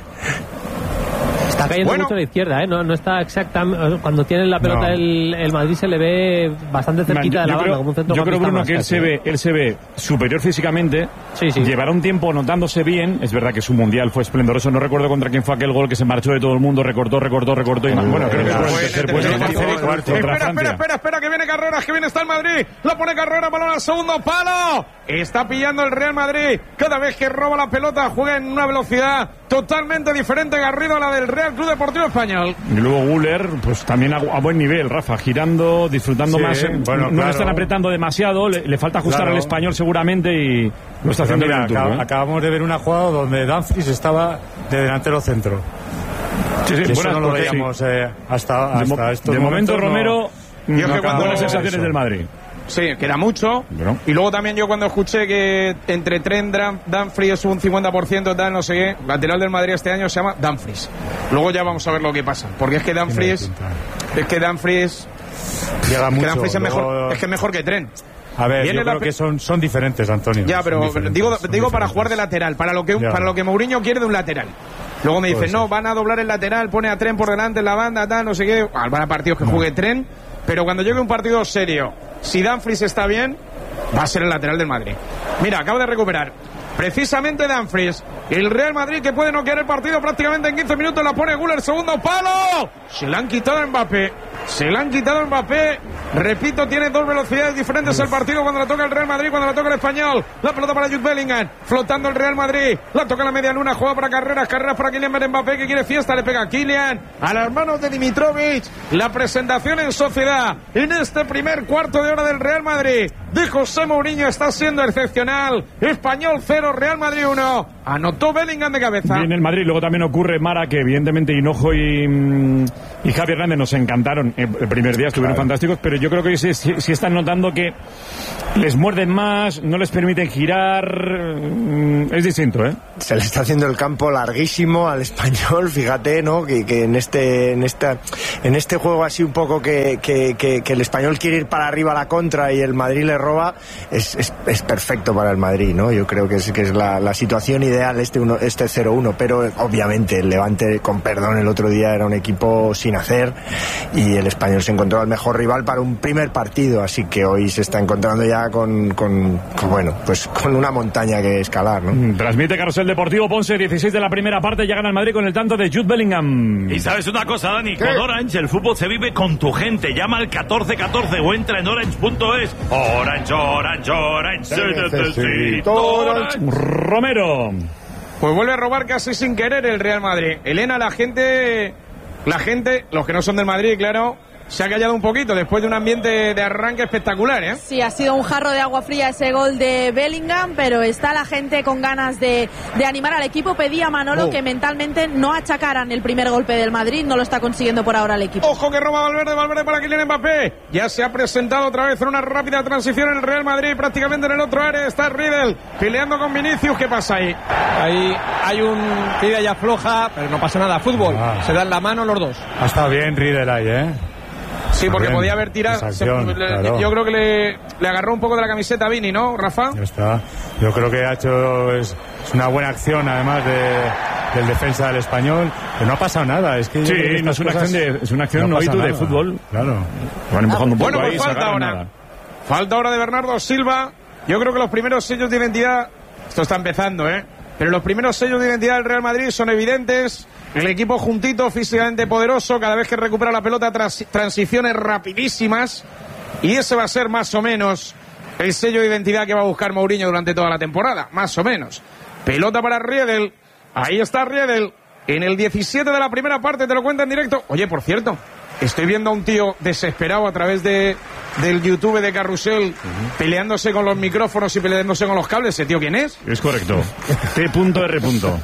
Está cayendo Bueno. mucho a la izquierda, ¿eh? No, no está exactamente. Cuando tiene la pelota No. el, el Madrid se le ve bastante cerquita de la yo banda, creo, como un centro yo creo, Bruno, que él se ve, él se ve superior físicamente. Sí, sí. Llevará un tiempo notándose bien. Es verdad que su mundial fue esplendoroso. No recuerdo contra quién fue aquel gol que se marchó de todo el mundo, recortó, recortó, recortó. Y, bueno, creo que fue el Fue tercer el puesto tercer contra puesto. contra Espera, espera, Francia. espera, espera, que viene Carreras, que viene está el Madrid. La pone Carreras, balón al segundo palo. Está pillando el Real Madrid. Cada vez que roba la pelota juega en una velocidad totalmente diferente, Garrido, a la del Real Club Deportivo Español. Y luego Güler, pues también a, a buen nivel, Rafa, girando, disfrutando Sí, más. eh, bueno, no claro. le están apretando demasiado, le, le falta ajustar Claro. al Español seguramente y lo está Pero haciendo mira, bien el turco, acab- ¿eh? acabamos de ver una jugada donde Dumfries estaba de delantero centro. Sí, sí, Que eso buenas no lo cosas, sí. veíamos eh, hasta, De, mo- hasta estos de momento, momentos, no- Romero, Yo no que acaba cuando- con las sensaciones eso. del Madrid. Sí, que era mucho. Bueno. Y luego también yo cuando escuché que entre Trent, Dam- Dumfries un cincuenta por ciento, tal, no sé qué, lateral del Madrid este año se llama Dumfries. Luego ya vamos a ver lo que pasa. Porque es que Dumfries, es que Dumfries, Llega que mucho. Dumfries es mejor, luego- es que es mejor que Trent. A ver, Viene yo la creo pe- que son, son diferentes, Antonio. Ya, Son pero diferentes, digo, son digo para diferentes. jugar de lateral, para lo que un- Ya. para lo que Mourinho quiere de un lateral. Luego me Puede dicen, ser. no, van a doblar el lateral, pone a Trent por delante en la banda, tal, no sé qué. Habrá partidos que juegue Trent, pero cuando llegue un partido serio, si Dumfries está bien, va a ser el lateral del Madrid. Mira, acaba de recuperar precisamente Dumfries. El Real Madrid, que puede noquear el partido prácticamente en quince minutos, la pone Güler, segundo palo. Se la han quitado a Mbappé. Se la han quitado a Mbappé. Repito, tiene dos velocidades diferentes el partido cuando la toca el Real Madrid, cuando la toca el Español. La pelota para Jude Bellingham, flotando el Real Madrid. La toca en la media luna, juega para Carreras, Carreras para Kylian Mbappé, que quiere fiesta, le pega a Kylian, a las manos de Dimitrovic. La presentación en sociedad en este primer cuarto de hora del Real Madrid. de José Mourinho está siendo excepcional. Español cero, Real Madrid uno. Anotó Bellingham de cabeza. Bien el Madrid, luego también ocurre, Mara, que evidentemente Hinojo y, y Javi Hernández nos encantaron. El primer día estuvieron claro. fantásticos, pero yo creo que sí, sí, sí están notando que les muerden más, no les permiten girar. Es distinto, ¿eh? Se le está haciendo el campo larguísimo al Español, fíjate, ¿no? Que, que en este en esta en este juego así un poco que, que, que, que el Español quiere ir para arriba a la contra y el Madrid le roba, es, es, es perfecto para el Madrid, ¿no? Yo creo que es, que es la, la situación ideal este, uno, este cero uno, pero obviamente el Levante, con perdón, el otro día era un equipo sin hacer y el Español se encontró al mejor rival para un primer partido, así que hoy se está encontrando ya con, con, con bueno, pues con una montaña que escalar, ¿no? Transmite Carrusel Deportivo, Ponce, dieciséis de la primera parte, ya gana el Madrid con el tanto de Jude Bellingham. Y sabes una cosa, Dani, ¿qué? Con Orange el fútbol se vive con tu gente. Llama al catorce catorce o entra en orange punto es. Orange, Orange, Orange, necesito Orange. Romero. Pues vuelve a robar casi sin querer el Real Madrid. Elena, la gente, la gente, los que no son del Madrid, claro, se ha callado un poquito después de un ambiente de arranque espectacular, ¿eh? Sí, ha sido un jarro de agua fría ese gol de Bellingham, pero está la gente con ganas de, de animar al equipo. Pedía a Manolo oh. que mentalmente no achacaran el primer golpe del Madrid, no lo está consiguiendo por ahora el equipo. Ojo que roba Valverde, Valverde para Kylian Mbappé. Ya se ha presentado otra vez en una rápida transición en el Real Madrid, prácticamente en el otro área está Riedel peleando con Vinicius. ¿Qué pasa ahí? Ahí hay un tira ya floja, pero no pasa nada, fútbol. Ah. Se dan la mano los dos. Ha estado bien Riedel ahí, ¿eh? Sí, porque bien, podía haber tirado. Acción, se, claro. Yo creo que le, le agarró un poco de la camiseta a Vini, ¿no, Rafa? Ya está. Yo creo que ha hecho es, es una buena acción, además de, del defensa del Español. Pero no ha pasado nada. Es que sí, no es una acción de, es una acción no no de fútbol. Claro. Van empujando un poco bueno, pues ahí, falta ahora. Nada. Falta ahora de Bernardo Silva. Yo creo que los primeros sellos de identidad. Esto está empezando, ¿eh? Pero los primeros sellos de identidad del Real Madrid son evidentes. El equipo juntito, físicamente poderoso, cada vez que recupera la pelota, tras, transiciones rapidísimas. Y ese va a ser más o menos el sello de identidad que va a buscar Mourinho durante toda la temporada. Más o menos. Pelota para Riedel. Ahí está Riedel. En el diecisiete de la primera parte, te lo cuenta en directo. Oye, por cierto, estoy viendo a un tío desesperado a través de del YouTube de Carrusel, uh-huh. peleándose con los micrófonos y peleándose con los cables. ¿Ese tío quién es? Es correcto. T R.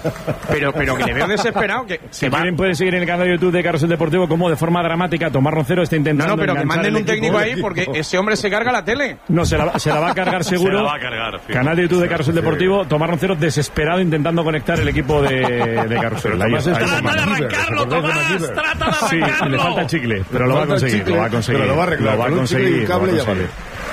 Pero, pero que le veo desesperado. Que, si que quieren, pueden seguir en el canal de YouTube de Carrusel Deportivo como de forma dramática Tomás Roncero está intentando. No, no, pero que manden un técnico ahí porque ese hombre se carga la tele. No, se la, se la va a cargar seguro. Se la va a cargar. Fíjate. Canal de YouTube de Carrusel Deportivo. Tomás Roncero desesperado intentando conectar el equipo de, de Carrusel. Ahí está. Trata de arrancarlo, Tomás. Trata de arrancarlo. Sí, le falta chicle, pero lo va a conseguir. Lo va a conseguir. Lo va a arreglar. Lo va a conseguir.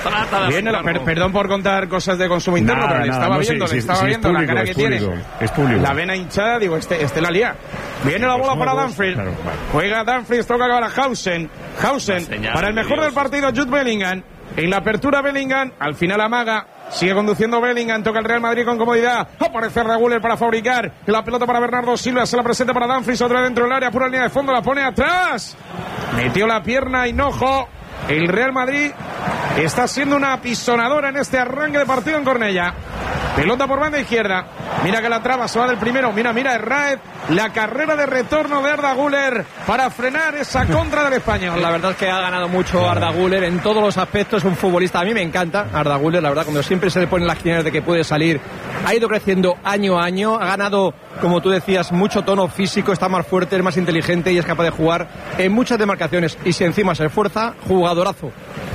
Viene la, per, perdón por contar cosas de consumo interno, nada, pero le estaba nada, viendo, no, sí, le estaba sí, viendo público, la cara que público, tiene. Es público. La vena hinchada, digo, este, este la lía. Viene la bola para Dumfries. Claro, vale. Juega Dumfries, toca para Hausen. Hausen, para el mejor del partido, Jude Bellingham. En la apertura Bellingham, al final amaga. Sigue conduciendo Bellingham, toca el Real Madrid con comodidad. Aparece Arda Güler para fabricar. La pelota para Bernardo Silva, se la presenta para Dumfries, otra dentro del área, pura línea de fondo, la pone atrás. Metió la pierna Hinojo. El Real Madrid está siendo una apisonadora en este arranque de partido en Cornellá. Pelota por banda izquierda. Mira que la traba, se va del primero. Mira, mira, Herráez. La carrera de retorno de Arda Güler para frenar esa contra del Español. La verdad es que ha ganado mucho Arda Güler en todos los aspectos. Un futbolista, a mí me encanta Arda Güler, la verdad, cuando siempre se le ponen las quinielas de que puede salir. Ha ido creciendo año a año. Ha ganado, como tú decías, mucho tono físico. Está más fuerte, es más inteligente y es capaz de jugar en muchas demarcaciones. Y si encima se esfuerza, jugadorazo.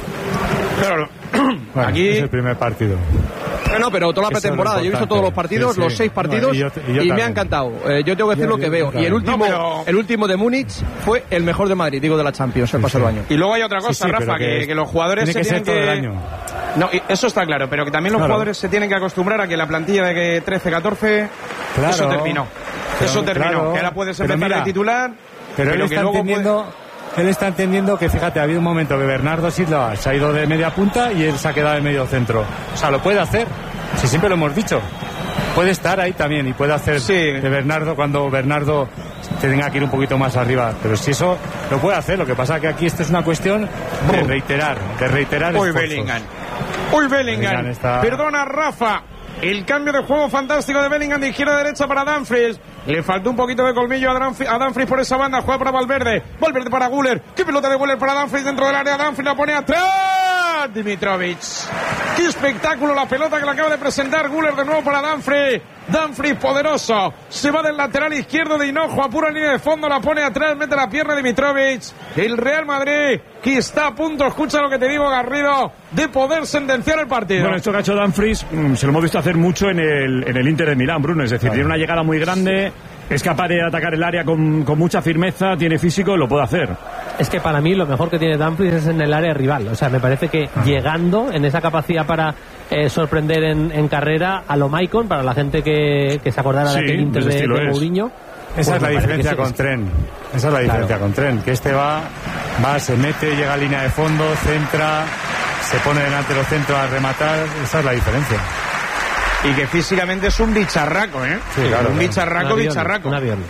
Claro, bueno, aquí es el primer partido. No, no, pero toda la pretemporada. Yo he visto todos los partidos, sí, sí. los seis partidos, no, y, yo, y, yo y me ha encantado. Eh, yo tengo que decir yo, lo que yo, veo. Y el último, no, pero... el último de Múnich fue el mejor de Madrid, digo, de la Champions el sí, pasado sí. año. Y luego hay otra cosa, sí, sí, Rafa, que, que, que los jugadores tiene se que tienen ser todo que... el año. No, eso está claro, pero que también los claro. jugadores se tienen que acostumbrar a que la plantilla de que trece catorce, claro. eso terminó. Pero, eso terminó. Claro. Que ahora puedes empezar a titular, pero, pero él que está luego entendiendo... puede... Él está entendiendo que, fíjate, ha habido un momento que Bernardo Silva se ha ido de media punta y él se ha quedado de medio centro. O sea, lo puede hacer. Si siempre lo hemos dicho. Puede estar ahí también y puede hacer sí. de Bernardo cuando Bernardo tenga que ir un poquito más arriba. Pero si eso lo puede hacer, lo que pasa es que aquí esto es una cuestión de reiterar, de reiterar Uy, esfuerzos. Bellingham. Uy, Bellingham. Bellingham está... Perdona, Rafa. El cambio de juego fantástico de Bellingham de izquierda a derecha para Dumfries. Le faltó un poquito de colmillo a Dumfries, a Dumfries por esa banda. Juega para Valverde. Valverde para Güler. ¡Qué pelota de Güler para Dumfries dentro del área! Dumfries la pone atrás. Dimitrovic. ¡Qué espectáculo! La pelota que le acaba de presentar Güler de nuevo para Dumfries. Dumfries poderoso. Se va del lateral izquierdo de Hinojo a pura línea de fondo. La pone atrás, mete la pierna de Mitrovic. El Real Madrid que está a punto, escucha lo que te digo, Garrido, de poder sentenciar el partido. Bueno, esto que ha hecho Dumfries mmm, se lo hemos visto hacer mucho en el, en el Inter de Milán, Bruno. Es decir, claro, tiene una llegada muy grande, es capaz de atacar el área con, con mucha firmeza, tiene físico, lo puede hacer. Es que para mí lo mejor que tiene Dumfries es en el área rival. O sea, me parece que llegando en esa capacidad para eh, sorprender en, en carrera a lo Maicon, para la gente que, que se acordara sí, de aquel Inter de, de Mourinho. Esa pues es la diferencia con es... Tren. Esa es la diferencia claro. con Tren. Que este va, va, se mete, llega a línea de fondo, centra, se pone delante de los centros a rematar. Esa es la diferencia. Y que físicamente es un bicharraco, ¿eh? Sí, claro. Un bicharraco, un avión, bicharraco. Un avión.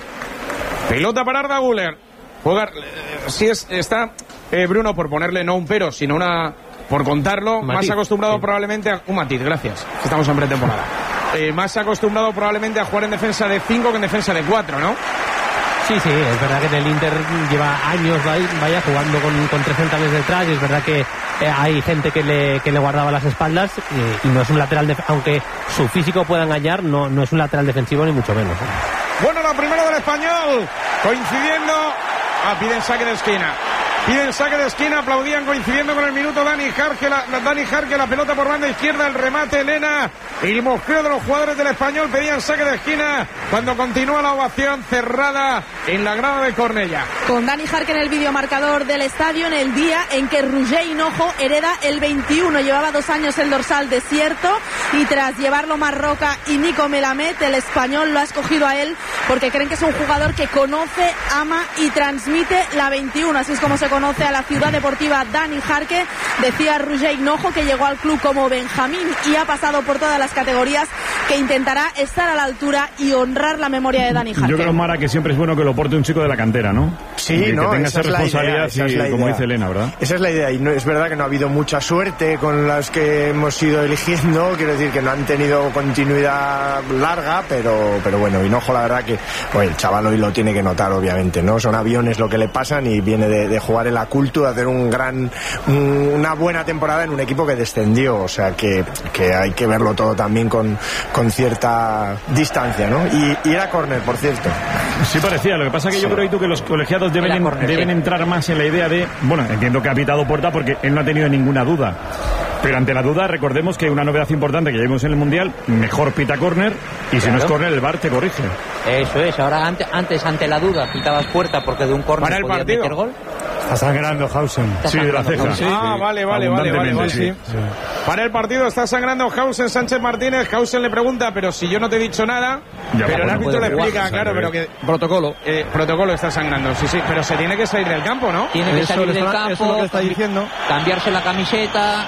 Pelota para Arda Güler. Jugar, eh, si es, está eh, Bruno, por ponerle no un pero, sino una, por contarlo, un más matiz, acostumbrado sí. probablemente a un matiz, gracias. Estamos en pretemporada. Eh, más acostumbrado probablemente a jugar en defensa de cinco que en defensa de cuatro, ¿no? Sí, sí, es verdad que en el Inter lleva años vaya jugando con, con tres centrales detrás y es verdad que eh, hay gente que le, que le guardaba las espaldas y, y no es un lateral, def- aunque su físico pueda engañar, no, no es un lateral defensivo ni mucho menos. ¿eh? Bueno, la primera del Español, coincidiendo, ah, piden saque de esquina. Piden saque de esquina, aplaudían coincidiendo con el minuto Dani Jarque, la, la, Dani Jarque, la pelota por banda izquierda, el remate Elena, el mosqueo de los jugadores del Español, pedían saque de esquina cuando continúa la ovación cerrada en la grada de Cornellà. Con Dani Jarque en el videomarcador del estadio en el día en que Roger Hinojo hereda el veintiuno, llevaba dos años el dorsal desierto y tras llevarlo Marroca y Nico Melamed, el Español lo ha escogido a él porque creen que es un jugador que conoce, ama y transmite la veintiuno, así es como se conoce a la ciudad deportiva Dani Jarque. Decía Roger Hinojo que llegó al club como Benjamín y ha pasado por todas las categorías, que intentará estar a la altura y honrar la memoria de Dani Jarque. Yo creo, Mara, que siempre es bueno que lo porte un chico de la cantera, ¿no? Sí, que, no, que tenga esa, esa es responsabilidad esa y, es la como idea. dice Elena, ¿verdad? Esa es la idea y no, es verdad que no ha habido mucha suerte con las que hemos ido eligiendo, quiero decir que no han tenido continuidad larga, pero, pero bueno, Hinojo la verdad que pues, el chaval hoy lo tiene que notar, obviamente, ¿no? Son aviones lo que le pasan y viene de, de jugar en la Cultu, de hacer un gran, un, una buena temporada en un equipo que descendió, o sea que, que hay que verlo todo también con, con cierta distancia, ¿no? Y, y era córner, por cierto. Sí parecía, lo que pasa es que sí. yo creo que los colegiados deben, en, corner, deben sí. entrar más en la idea de, bueno, entiendo que ha pitado Puerta porque él no ha tenido ninguna duda, pero ante la duda recordemos que una novedad importante que ya vimos en el Mundial, mejor pita córner y claro. si no es córner el V A R te corrige. Eso es, ahora antes, antes ante la duda pitabas Puerta porque de un córner podías meter gol. Está sangrando Hausen. Sí, de la ceja. Sí. Ah, vale, vale, vale, vale, vale. Sí. Sí. Para el partido está sangrando Hausen, Sánchez Martínez. Hausen le pregunta, pero si yo no te he dicho nada, ya, pero bueno, el árbitro le explica, jugar, claro, pero que... Protocolo. Eh, protocolo está sangrando, sí, sí, pero se tiene que salir del campo, ¿no? Tiene que eso salir del está, campo, eso es lo que está diciendo. Cambiarse la camiseta...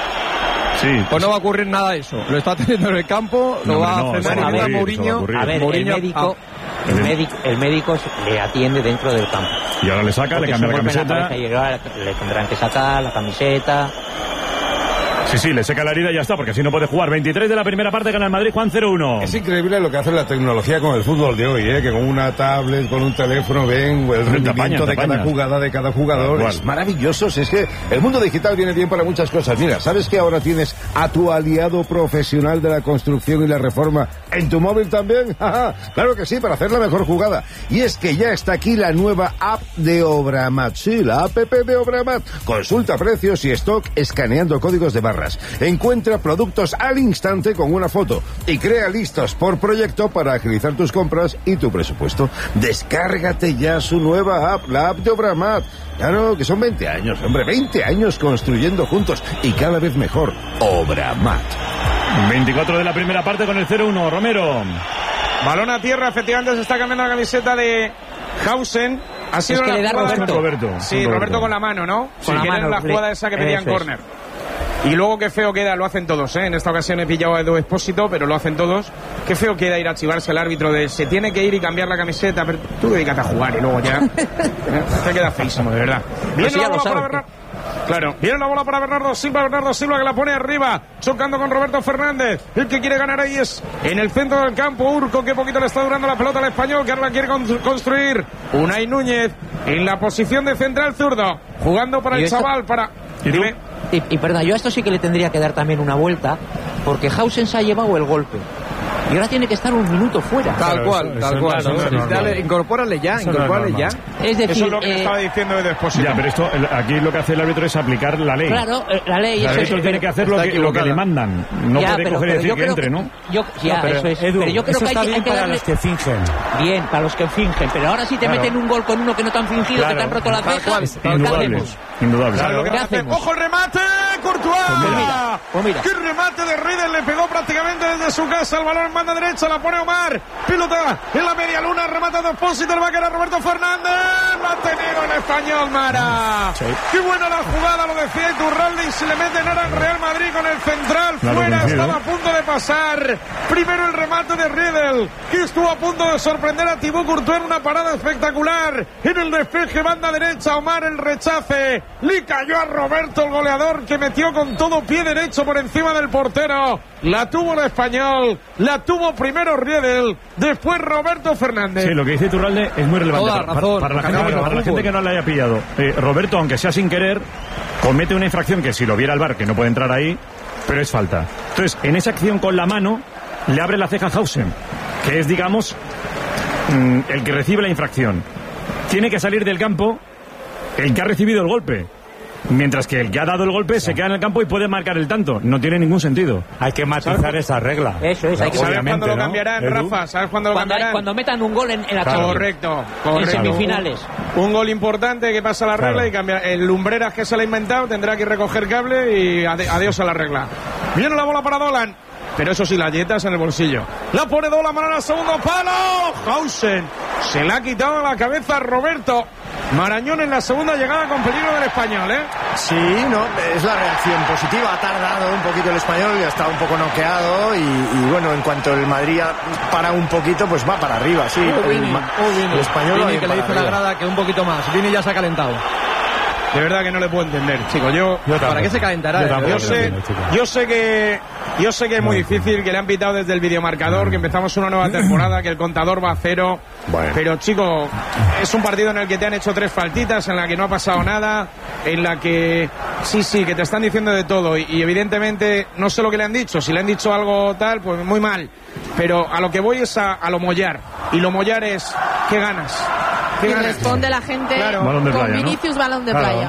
Sí. Pues no va a ocurrir nada de eso. Lo está teniendo en el campo, no, lo va no, a frenar a ver, Mourinho. A ver, Mourinho, el médico, ah. el médico, el médico le atiende dentro del campo. Y ahora le saca, porque le cambia la camiseta. La y le tendrán que sacar la camiseta. Sí, sí, le seca la herida y ya está, porque así no puede jugar. veintitrés de la primera parte, gana el Madrid, Juan cero uno. Es increíble lo que hace la tecnología con el fútbol de hoy, ¿eh? Que con una tablet, con un teléfono, ven el rendimiento de cada jugada, de cada jugador. Es maravilloso. Es que el mundo digital viene bien para muchas cosas. Mira, ¿sabes que ahora tienes a tu aliado profesional de la construcción y la reforma en tu móvil también? Claro que sí, para hacer la mejor jugada. Y es que ya está aquí la nueva app de Obramat. Sí, la app de Obramat. Consulta precios y stock escaneando códigos de barra. Encuentra productos al instante con una foto y crea listas por proyecto para agilizar tus compras y tu presupuesto. Descárgate ya su nueva app, la app de Obramat. Claro que son veinte años, hombre, veinte años construyendo juntos y cada vez mejor. Obramat. veinticuatro de la primera parte con el cero uno, Romero. Balón a tierra, efectivamente se está cambiando la camiseta de Hausen. Ha sido es que la le da jugada... Roberto. Roberto. Sí, Roberto. Roberto con la mano, ¿no? Con sí, la mano. la jugada esa que pedían córner. Y luego qué feo queda, lo hacen todos, ¿eh? En esta ocasión he pillado a Edu Expósito, pero lo hacen todos. Qué feo queda ir a chivarse el árbitro de se tiene que ir y cambiar la camiseta, pero tú dedícate a jugar y luego ya. Te queda feísimo, de verdad. Viene sí, la bola para para Bernardo. Claro, viene la bola para Bernardo Silva, Bernardo Silva que la pone arriba, chocando con Roberto Fernández. El que quiere ganar ahí es en el centro del campo, Urco, que poquito le está durando la pelota al español, que ahora la quiere construir. Unai Núñez en la posición de central zurdo, jugando para el chaval, para... ¿Y tú? Dime. Y, y perdón, yo a esto sí que le tendría que dar también una vuelta, porque Hausen se ha llevado el golpe. Y ahora tiene que estar un minuto fuera. Tal claro, cual, eso, tal eso cual. Eso no, ¿no? Dale, incorpórale ya, Eso incorpórale no ya. Es decir, eso es lo que eh, estaba diciendo de Despósito. Ya, pero esto, el- aquí lo que hace el árbitro es aplicar la ley. Claro, eh, la ley. El eso árbitro es- tiene que hacer lo está que, lo que equivocada. le mandan. No Ya, puede pero- coger y pero decir yo que creo entre, que- ¿no? Yo, ya, No, pero, eso es. Edu, pero yo creo eso que hay, está que- hay bien que para darle... los que fingen. Bien, para los que fingen. Pero ahora si te Claro. meten un gol con uno que no te han fingido, Claro. que te han roto las Tal cejas, cual, ¿qué Indudable. hacemos? Indudable. ¿Sabes lo que ¿Qué va a hacer? hacemos? ¡Ojo el remate! ¡Courtois! Pues mira, pues mira. ¡Qué remate de Riedel! Le pegó prácticamente desde su casa el balón en banda derecha, la pone Omar. Pilota en la media luna, remata de Expósito, le va a quedar Roberto Fernández. Lo ha tenido el español, Mara. Sí. ¡Qué buena la jugada! Lo decía Iturralde y se le meten ahora al Real Madrid con el central. Claro, Fuera, coincido. estaba a punto de pasar. Primero el remate de Riedel, que estuvo a punto de sorprender a Thibaut Courtois en una parada espectacular. En el despeje, banda derecha, Omar el rechace. Le cayó a Roberto, el goleador, que metió con todo pie derecho por encima del portero. La tuvo el español, la tuvo primero Riedel, después Roberto Fernández. Sí, lo que dice Iturralde es muy relevante. Toda Para, razón, para la, claro, gente, que, claro, para la fútbol. gente que no le haya pillado. Eh, Roberto, aunque sea sin querer, comete una infracción que si lo viera el V A R, que no puede entrar ahí, pero es falta. Entonces, en esa acción con la mano, le abre la ceja a Hausen, que es, digamos, mm, el que recibe la infracción. Tiene que salir del campo el que ha recibido el golpe. Mientras que el que ha dado el golpe se queda en el campo y puede marcar el tanto. No tiene ningún sentido. Hay que matizar esa regla. Eso es, hay que... ¿Sabes Obviamente, cuándo lo ¿no? cambiarán, Edu. Rafa? ¿Sabes cuándo lo Cuando, hay- cambiarán? cuando metan un gol en, en la Champions. Correcto, correcto. En semifinales. Un, un gol importante que pasa la regla Claro. y cambia. El Lumbreras que se le ha inventado tendrá que recoger cable y ade- adiós a la regla. Viene la bola para Dolan. Pero eso sí, las dietas en el bolsillo. La pone Dolan, mano al segundo palo. Hausen se la ha quitado a la cabeza a Roberto. Marañón en la segunda llegada con peligro del español, ¿eh? Sí, no, es la reacción positiva. Ha tardado un poquito el español, ya está un poco noqueado. Y, y bueno, en cuanto el Madrid para un poquito, pues va para arriba, sí. Oh, el, Vini, ma- oh, Vini. el español va Vini, bien que le para dice la arriba. grada que un poquito más. Vini ya se ha calentado. De verdad que no le puedo entender, chicos. Yo, Yo ¿Para tampoco. qué se calentará? Yo eh? tampoco Yo lo sé, entiendo, chicos. yo sé que yo sé que es muy difícil, que le han pitado desde el videomarcador, que empezamos una nueva temporada, que el contador va a cero. Bueno. Pero, chico, es un partido en el que te han hecho tres faltitas, en la que no ha pasado nada, en la que sí, sí, que te están diciendo de todo. Y, y evidentemente, no sé lo que le han dicho. Si le han dicho algo tal, pues muy mal. Pero a lo que voy es a, a lo mollar. Y lo mollar es, ¿qué ganas? ¿Qué Y ganas? responde la gente Claro. Balón de con playa, ¿no? Vinicius, balón de Claro. playa.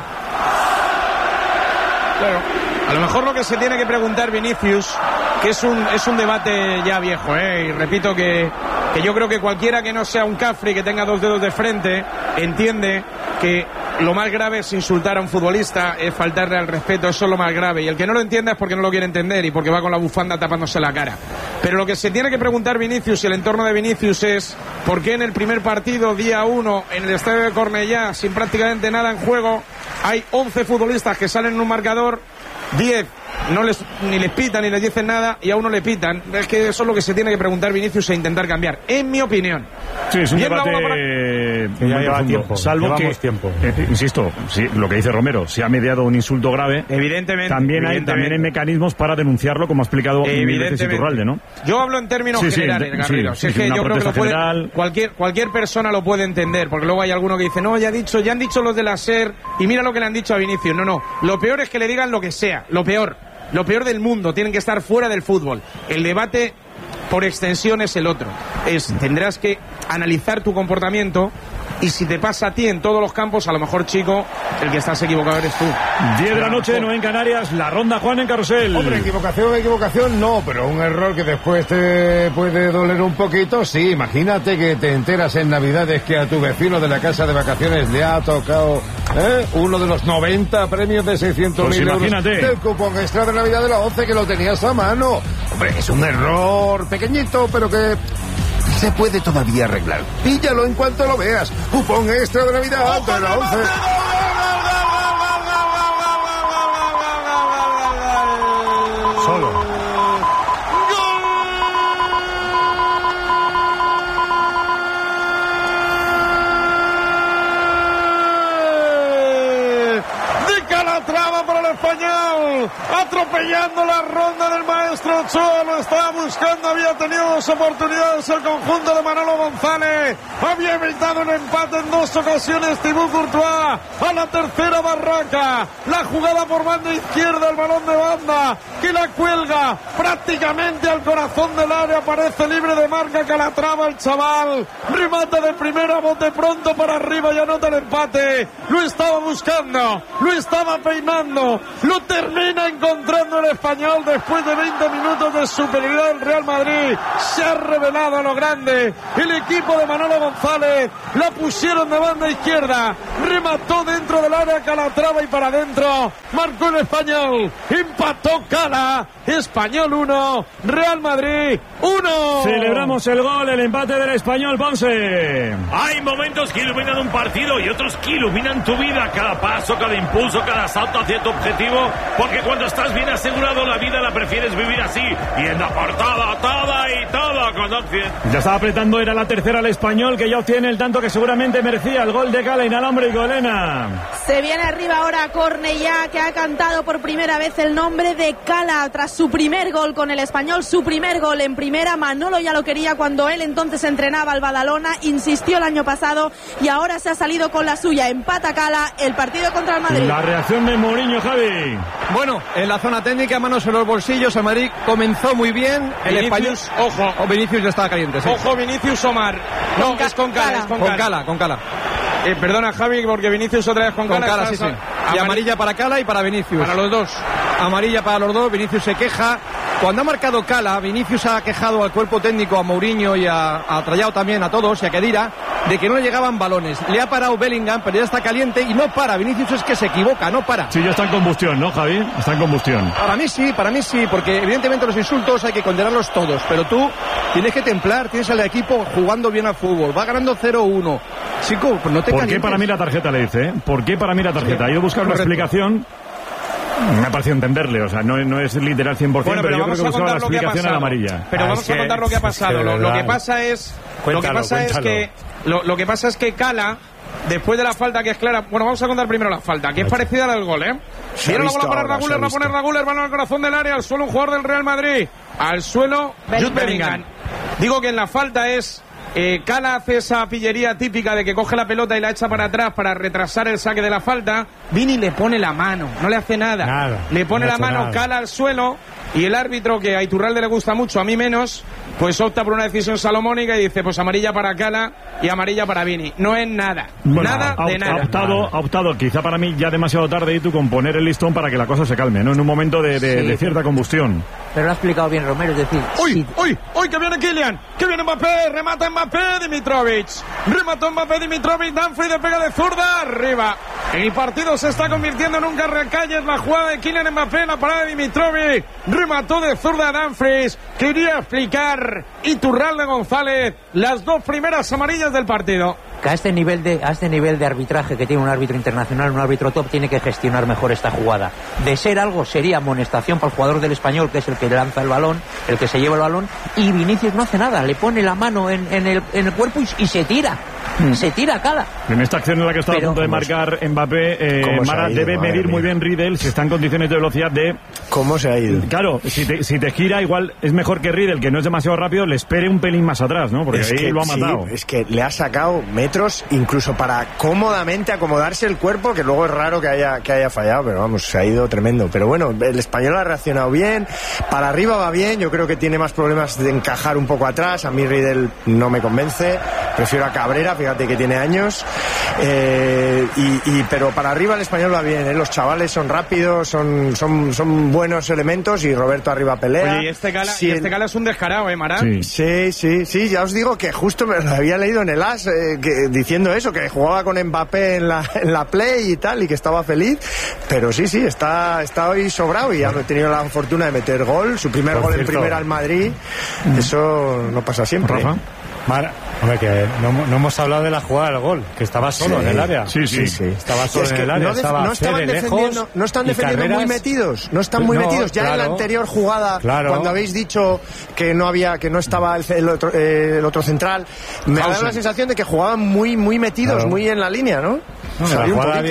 Claro. A lo mejor lo que se tiene que preguntar Vinicius, que es un, es un debate ya viejo, ¿eh? Y repito que, que yo creo que cualquiera que no sea un cafre, que tenga dos dedos de frente, entiende que lo más grave es insultar a un futbolista, es faltarle al respeto, eso es lo más grave. Y el que no lo entienda es porque no lo quiere entender y porque va con la bufanda tapándose la cara. Pero lo que se tiene que preguntar Vinicius y el entorno de Vinicius es por qué en el primer partido, día uno, en el estadio de Cornellá, sin prácticamente nada en juego, hay once futbolistas que salen en un marcador, diez no les, ni les pitan ni les dicen nada y a uno le pitan. Es que eso es lo que se tiene que preguntar Vinicius e intentar cambiar, en mi opinión. Sí, es un Bien, la debate bola para- eh, Que ya muy lleva profundo. tiempo, Salvo que, llevamos tiempo. eh, insisto, sí, lo que dice Romero, si ha mediado un insulto grave, Evidentemente. también hay, evidentemente. también hay mecanismos para denunciarlo, como ha explicado mil veces Evidentemente. Iturralde, ¿no? Yo hablo en términos Sí, sí, generales, ent- Garrido. sí, Si es sí, que una yo creo que lo protesta puede, general. cualquier, cualquier persona lo puede entender, porque luego hay alguno que dice, no, ya, ha dicho, ya han dicho los de la SER, y mira lo que le han dicho a Vinicius. No, no, lo peor es que le digan lo que sea, lo peor, lo peor del mundo, tienen que estar fuera del fútbol. El debate, por extensión, es el otro. Es, tendrás que analizar tu comportamiento, y si te pasa a ti en todos los campos, a lo mejor, chico, el que estás equivocado eres tú. diez de la noche, nueve en Canarias, la ronda Juan en Carrusel. Hombre, equivocación, equivocación, no, pero un error que después te puede doler un poquito, sí. Imagínate que te enteras en Navidades que a tu vecino de la casa de vacaciones le ha tocado ¿eh? uno de los noventa premios de seiscientos mil Pues euros imagínate. del cupón extra de Navidad de la once que lo tenías a mano. Hombre, es un error pequeñito, pero que se puede todavía arreglar. Píllalo en cuanto lo veas. Cupón extra de Navidad de la once. Solo. De Calatrava para el Español, atropellando la ronda del maestro Ochoa, lo estaba buscando, había tenido dos oportunidades el conjunto de Manolo González, había evitado un empate en dos ocasiones Thibaut Courtois, a la tercera Barraca, la jugada por banda izquierda, el balón de banda, que la cuelga prácticamente al corazón del área, parece libre de marca Calatrava el chaval, remata de primera, bote pronto para arriba y anota el empate, lo estaba buscando, lo estaba peinando, lo termina encontrando el Español después de veinte minutos de superioridad del Real Madrid, se ha revelado a lo grande, el equipo de Manolo González, la pusieron de banda izquierda, remató dentro del área Calatrava y para adentro, marcó el Español, empató Cala, Español uno, Real Madrid uno. Celebramos el gol, el empate del Español, Ponce. Hay momentos que iluminan un partido y otros que iluminan tu vida, cada paso, cada impulso, cada salto hacia tu objetivo, porque cuando estás bien asegurado la vida la prefieres vivir así, yendo por toda, toda y toda con Opción. Ya estaba apretando, era la tercera el Español, que ya obtiene el tanto que seguramente merecía, el gol de Cala inalámbrico, Elena. Se viene arriba ahora Cornellá, que ha cantado por primera vez el nombre de Cala tras su primer gol con el Español, su primer gol en primera. Manolo ya lo quería cuando él entonces entrenaba al Badalona, insistió el año pasado y ahora se ha salido con la suya. Empata Cala, el partido contra el Madrid. La reacción de Mourinho, Javi. Bueno, en la zona técnica, manos en los bolsillos, el Madrid comenzó muy bien. El Vinicius, Español, ojo. Oh, Vinicius ya estaba caliente. Sí. Ojo, Vinicius Omar. No, con es con Cala, Cala. es con, Con Cala. Cala, con Cala. Eh, perdona, Javi, porque Vinicius otra vez con, Con Cala. Cala, sí, Está- sí. Amar- Y amarilla para Cala y para Vinicius. Para los dos. Amarilla para los dos, Vinicius se queja. Cuando ha marcado Cala, Vinicius ha quejado al cuerpo técnico, a Mourinho y a, a Trallao también, a todos, y a Khedira, de que no le llegaban balones. Le ha parado Bellingham, pero ya está caliente y no para. Vinicius es que se equivoca, no para. Sí, ya está en combustión, ¿no, Javi? Está en combustión. Para mí sí, para mí sí, porque evidentemente los insultos hay que condenarlos todos, pero tú tienes que templar, tienes al equipo jugando bien al fútbol, va ganando cero uno. Chico, pues no te ¿Por qué calientes. para mí la tarjeta, le dice? ¿eh? ¿Por qué para mí la tarjeta? Sí, Ha ido a buscar una correcto. explicación. Me ha parecido entenderle, o sea, no, no es literal cien por ciento, Bueno, pero, pero yo creo vamos que a buscaba la contar lo que ha explicación a la pasado. amarilla. Pero Ah, vamos es a que- contar lo que ha pasado. es que de lo, lo que verdad. pasa es, lo que Cuéntalo, pasa es cuéntalo. que lo, lo que pasa es que Cala, después de la falta que es clara, bueno, vamos a contar primero la falta, que es parecida a la del gol, ¿eh? Se ha Viene la visto bola para ahora, Raguler, se ha la pone visto. Raguler, balón al corazón del área, al suelo un jugador del Real Madrid, al suelo Jude Bellingham. Digo que en la falta es eh, Cala hace esa pillería típica de que coge la pelota y la echa para atrás para retrasar el saque de la falta. Vini le pone la mano, no le hace nada. Nada, le pone no la hace mano, nada. Cala al suelo y el árbitro, que a Iturralde le gusta mucho, a mí menos, pues opta por una decisión salomónica y dice pues amarilla para Cala y amarilla para Vini. No es nada, Bueno, nada ha, de ha nada. optado, ha optado, quizá para mí ya demasiado tarde, y tú con poner el listón para que la cosa se calme, ¿no? En un momento de, de- Sí. de cierta combustión. Pero lo ha explicado bien Romero, es decir, ¡Uy! si- ¡Uy! ¡Uy! ¡Que viene Kylian! ¡Que viene Mbappé! ¡Remata Mbappé! Dimitrovic. Remató Mbappé, Dimitrovic. Danfrey de pega de zurda. Arriba. El partido se está convirtiendo en un carrecalles. La jugada de Kylian Mbappé. La parada de Dimitrovic. Remató de zurda Danfries. Quería explicar Iturralde González las dos primeras amarillas del partido. que a este nivel de a este nivel de arbitraje que tiene un árbitro internacional, un árbitro top, tiene que gestionar mejor esta jugada. De ser algo, sería amonestación para el jugador del Español, que es el que lanza el balón, el que se lleva el balón, y Vinicius no hace nada, le pone la mano en, en, el, en el cuerpo y, y se tira. Mm. Se tira a Cala. En esta acción en la que está a Pero- punto de marcar Mbappé, eh, ¿Cómo se ha Mara ido? debe Madre medir muy mía. bien Riedel si está en condiciones de velocidad de... ¿Cómo se ha ido? Claro, si te, si te gira, igual es mejor que Riedel, que no es demasiado rápido, le espere un pelín más atrás, ¿no? Porque Es ahí que lo ha sí, matado. es que le ha sacado metros incluso para cómodamente acomodarse el cuerpo, que luego es raro que haya, que haya fallado, pero vamos, se ha ido tremendo. Pero bueno, el español ha reaccionado bien, para arriba va bien, yo creo que tiene más problemas de encajar un poco atrás, a mí Riedel no me convence, prefiero a Cabrera, fíjate que tiene años, eh, y, y, pero para arriba el español va bien, ¿eh? Los chavales son rápidos, son, son, son buenos elementos y Roberto arriba pelea. Oye, y este Cala, Sí, y el- este Cala es un descarado, ¿eh, Mara? Sí. Sí, sí, sí, ya os digo que justo me lo había leído en el As eh, que, diciendo eso, que jugaba con Mbappé en la, en la Play y tal, y que estaba feliz, pero sí, sí, está, está hoy sobrado y ha tenido la fortuna de meter gol, su primer Por gol en cierto. primera al Madrid, eso no pasa siempre. Rafa. ¿eh? Mara, hombre, que no, no hemos hablado de la jugada del gol, que estaba solo Sí, en el área. Sí, sí. Estaba Y solo es en que el área, no, def- estaba no estaban Fede defendiendo, lejos no están y defendiendo muy Carreras- metidos, no están muy No, metidos. Ya en la claro. anterior jugada, Claro. cuando habéis dicho que no había, que no estaba el, el otro, eh, el otro central, me ha dado Hausen. la sensación de que jugaban muy, muy metidos, Claro. muy en la línea, ¿no? No, Se la vio un jugada poquito. bien,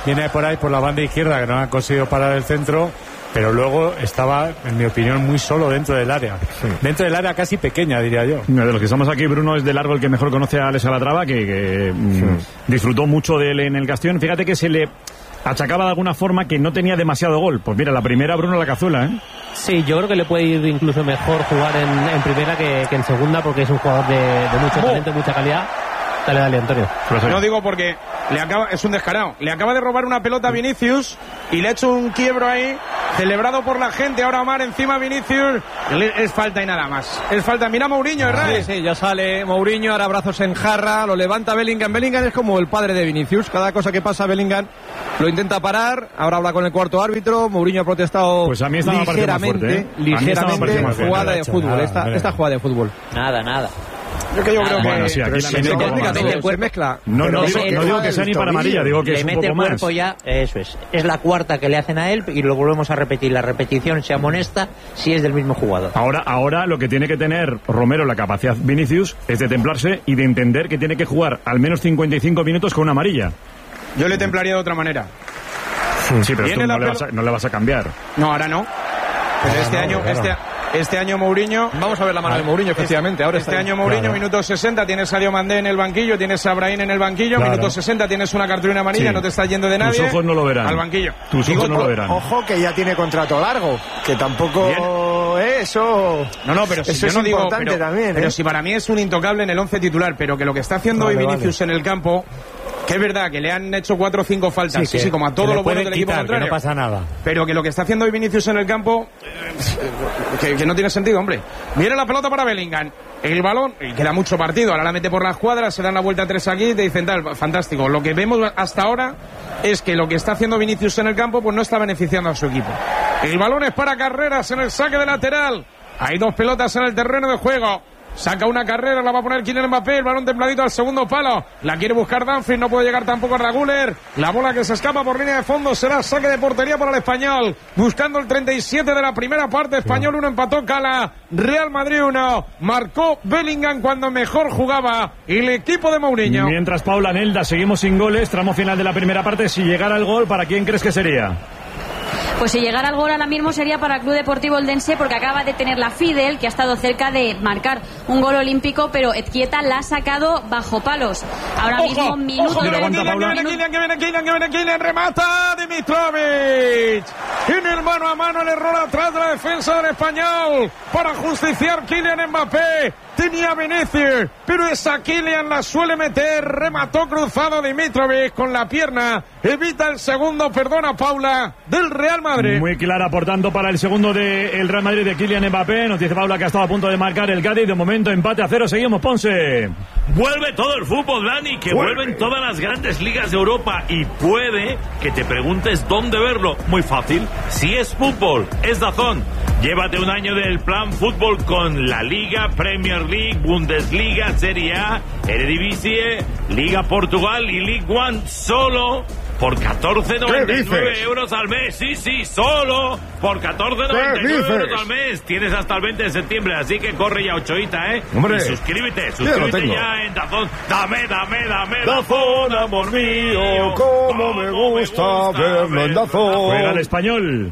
viene por ahí por la banda izquierda, que no han conseguido parar el centro, pero luego estaba, en mi opinión, muy solo dentro del área. Sí. Dentro del área casi pequeña, diría yo. De los que estamos aquí, Bruno es de largo el que mejor conoce a Alex Calatrava, que, que sí. mmm, disfrutó mucho de él en el Castellón. Fíjate que se le achacaba de alguna forma que no tenía demasiado gol. Pues mira, la primera Bruno la Cazula, ¿eh? Sí, yo creo que le puede ir incluso mejor jugar en, en primera que, que en segunda, porque es un jugador de, de mucho oh. talento, mucha calidad. Dale, dale, Antonio. No digo porque le acaba, es un descarado. Le acaba de robar una pelota a Vinicius y le ha hecho un quiebro ahí, celebrado por la gente. Ahora Omar encima Vinicius. Es falta y nada más. Es falta. Mira Mourinho, ah, sí, sí, ya sale Mourinho, ahora brazos en jarra, lo levanta Bellingham. Bellingham es como el padre de Vinicius. Cada cosa que pasa Bellingham lo intenta parar. Ahora habla con el cuarto árbitro. Mourinho ha protestado pues a mí ligeramente, fuerte, ¿eh? ligeramente jugada de fútbol. Nada, esta, esta jugada de fútbol. Nada, nada. Yo que yo creo que bueno, sí, aquí se mete el cuerpo, mezcla. No, no, digo, no digo que sea ni para amarilla, digo que le es un mete poco el cuerpo más. Ya, eso es. Es la cuarta que le hacen a él y lo volvemos a repetir. La repetición se amonesta si es del mismo jugador. Ahora, ahora lo que tiene que tener Romero, la capacidad Vinicius, es de templarse y de entender que tiene que jugar al menos cincuenta y cinco minutos con una amarilla. Yo le templaría de otra manera. Sí, pero esto no le, vas a, no le vas a cambiar. No, ahora no. Pero ahora este no, año, claro. este Este año Mourinho... Vamos a ver la mano de Mourinho, efectivamente. Ahora este año Mourinho, claro. Minuto sesenta, tienes a Sadio Mandé en el banquillo, tienes a Brahim en el banquillo, claro. Minuto sesenta, tienes una cartulina amarilla, sí. No te estás yendo de nadie. Tus ojos no lo verán. Al banquillo. Tus ojos no lo verán. Ojo que ya tiene contrato largo, que tampoco eh, eso... No, no, pero si eso yo es no digo... importante Pero, también, ¿eh? pero si para mí es un intocable en el once titular, pero que lo que está haciendo vale, hoy Vinicius vale. en el campo... Que es verdad que le han hecho cuatro o cinco faltas, sí, sí, sí como a todo lo bueno del equipo contrario. No pasa nada. Pero que lo que está haciendo hoy Vinicius en el campo, que, que no tiene sentido, hombre. Viene la pelota para Bellingham. El balón, y queda mucho partido, ahora la mete por las cuadras, se dan la vuelta a tres aquí, te dicen tal, fantástico. Lo que vemos hasta ahora es que lo que está haciendo Vinicius en el campo, pues no está beneficiando a su equipo. El balón es para Carreras en el saque de lateral. Hay dos pelotas en el terreno de juego. Saca una carrera, la va a poner Kylian Mbappé, el balón templadito al segundo palo. La quiere buscar Dumfries, no puede llegar tampoco a Raguler. La bola que se escapa por línea de fondo será saque de portería para el Español. Buscando el treinta y siete de la primera parte, Español uno, empató Cala. Real Madrid uno. Marcó Bellingham cuando mejor jugaba el equipo de Mourinho. Mientras Paula Nelda, seguimos sin goles, tramo final de la primera parte. Si llegara el gol, ¿para quién crees que sería? Pues si llegara al gol ahora mismo sería para el Club Deportivo Eldense, porque acaba de tener la Fidel, que ha estado cerca de marcar un gol olímpico, pero Ezquieta la ha sacado bajo palos. Ahora ojo, mismo minuto... Ojo, que viene Kylian, que viene Kylian, que viene Kylian, que viene Kylian, remata Dimitrovic. En el mano a mano, el error atrás de la defensa del Español para justiciar Kylian Mbappé. Tenía Vinicius, pero esa Kylian la suele meter. Remató cruzado Dimitrovic con la pierna. Evita el segundo, perdona Paula, del Real Madrid. Muy clara, por tanto, para el segundo del Real Madrid de Kylian Mbappé. Nos dice Paula que ha estado a punto de marcar el Cádiz. De momento, empate a cero. Seguimos, Ponce. Vuelve todo el fútbol, Dani, que Vuelve. vuelven todas las grandes ligas de Europa. Y puede que te preguntes dónde verlo. Muy fácil. Si es fútbol, es DAZN. Llévate un año del plan fútbol con la Liga, Premier League, Bundesliga, Serie A, Eredivisie, Liga Portugal y League One, solo por catorce noventa y nueve euros al mes. Sí, sí, solo por catorce noventa y nueve euros al mes. Tienes hasta el veinte de septiembre, así que corre ya, Ochoita, ¿eh? Hombre, y suscríbete, suscríbete ya en DAZN. Dame, dame, dame DAZN, amor mío. Cómo me gusta, me gusta verlo en DAZN. Juega el Español.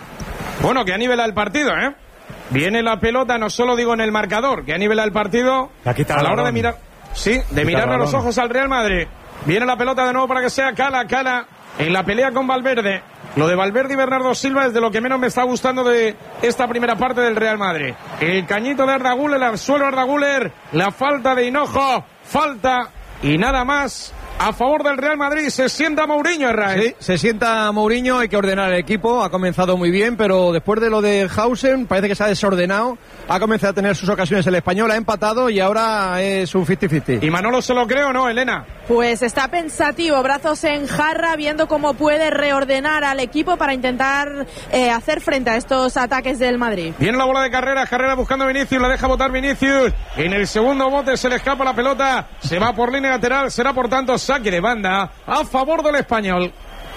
Bueno, que ha nivelado el partido, ¿eh? Viene la pelota, no solo digo en el marcador, que ha nivelado el partido a la hora de mirar, sí, de mirar a los ojos al Real Madrid. Viene la pelota de nuevo para que sea Cala, Cala en la pelea con Valverde. Lo de Valverde y Bernardo Silva es de lo que menos me está gustando de esta primera parte del Real Madrid. El cañito de Arda Güler, al suelo Arda Güler, la falta de Hinojo, falta y nada más. A favor del Real Madrid, se sienta Mourinho, Herrera. Sí, se sienta Mourinho, hay que ordenar el equipo, ha comenzado muy bien, pero después de lo de Hausen parece que se ha desordenado, ha comenzado a tener sus ocasiones el Español, ha empatado y ahora es un cincuenta cincuenta. ¿Y Manolo se lo cree o no, Elena? Pues está pensativo, brazos en jarra, viendo cómo puede reordenar al equipo para intentar eh, hacer frente a estos ataques del Madrid. Viene la bola de carrera, Carrera buscando a Vinicius, la deja botar Vinicius, en el segundo bote se le escapa la pelota, se va por línea lateral, será por tanto saque de banda a favor del Español.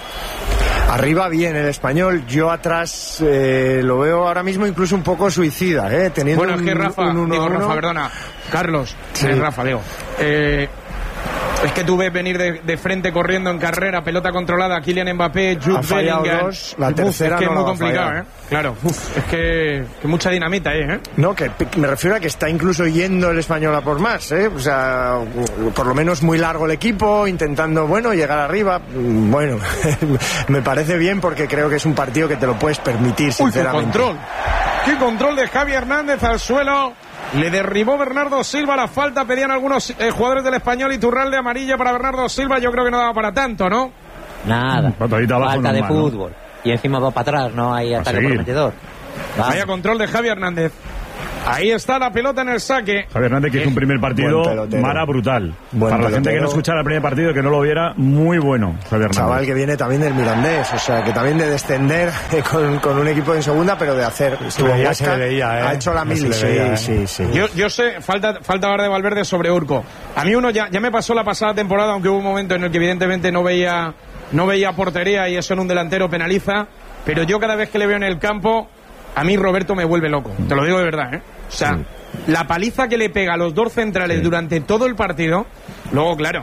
Arriba bien el Español, yo atrás eh, lo veo ahora mismo incluso un poco suicida, ¿eh? Teniendo bueno, es que Rafa, un uno, digo uno. Rafa, perdona, Carlos, sí. eh, Rafa, digo, eh, Es que tú ves venir de, de frente corriendo en carrera, pelota controlada, Kylian Mbappé, Jude Bellingham. Dos, la tercera uf, es que no es muy va a complicado, fallar. ¿eh? Claro, uf, es que, que mucha dinamita ahí, ¿eh? No, que me refiero a que está incluso yendo el Español a por más, ¿eh? O sea, por lo menos muy largo el equipo, intentando, bueno, llegar arriba. Bueno, me parece bien porque creo que es un partido que te lo puedes permitir, sinceramente. Uy, qué control. Qué control de Javi Hernández al suelo. Le derribó Bernardo Silva la falta, pedían algunos eh, jugadores del Español, Iturralde amarilla para Bernardo Silva, yo creo que no daba para tanto, ¿no? Nada, Patadita abajo falta de normal, ¿no? fútbol. Y encima va para atrás, no hay ataque seguir. prometedor. Va. Vaya control de Javi Hernández. Ahí está la pelota en el saque. Javi Hernández, que es un primer partido, Mara, brutal. Buen Para la gente que pelotero. no escuchara el primer partido, que no lo viera, muy bueno, Javi Hernández. Chaval que viene también del Mirandés, o sea, que también de descender con, con un equipo en segunda, pero de hacer. Estuvo en Ya Huesca, se le veía, ¿eh? ha hecho la Ya se mil, le sí, veía, ¿eh? sí, sí. Yo, yo sé, falta, falta ahora de Valverde sobre Urco. A mí uno ya, ya me pasó la pasada temporada, aunque hubo un momento en el que evidentemente no veía, no veía portería y eso en un delantero penaliza, pero yo cada vez que le veo en el campo, a mí Roberto me vuelve loco. Te lo digo de verdad, ¿eh? O sea, sí. La paliza que le pega a los dos centrales sí. durante todo el partido, luego, claro,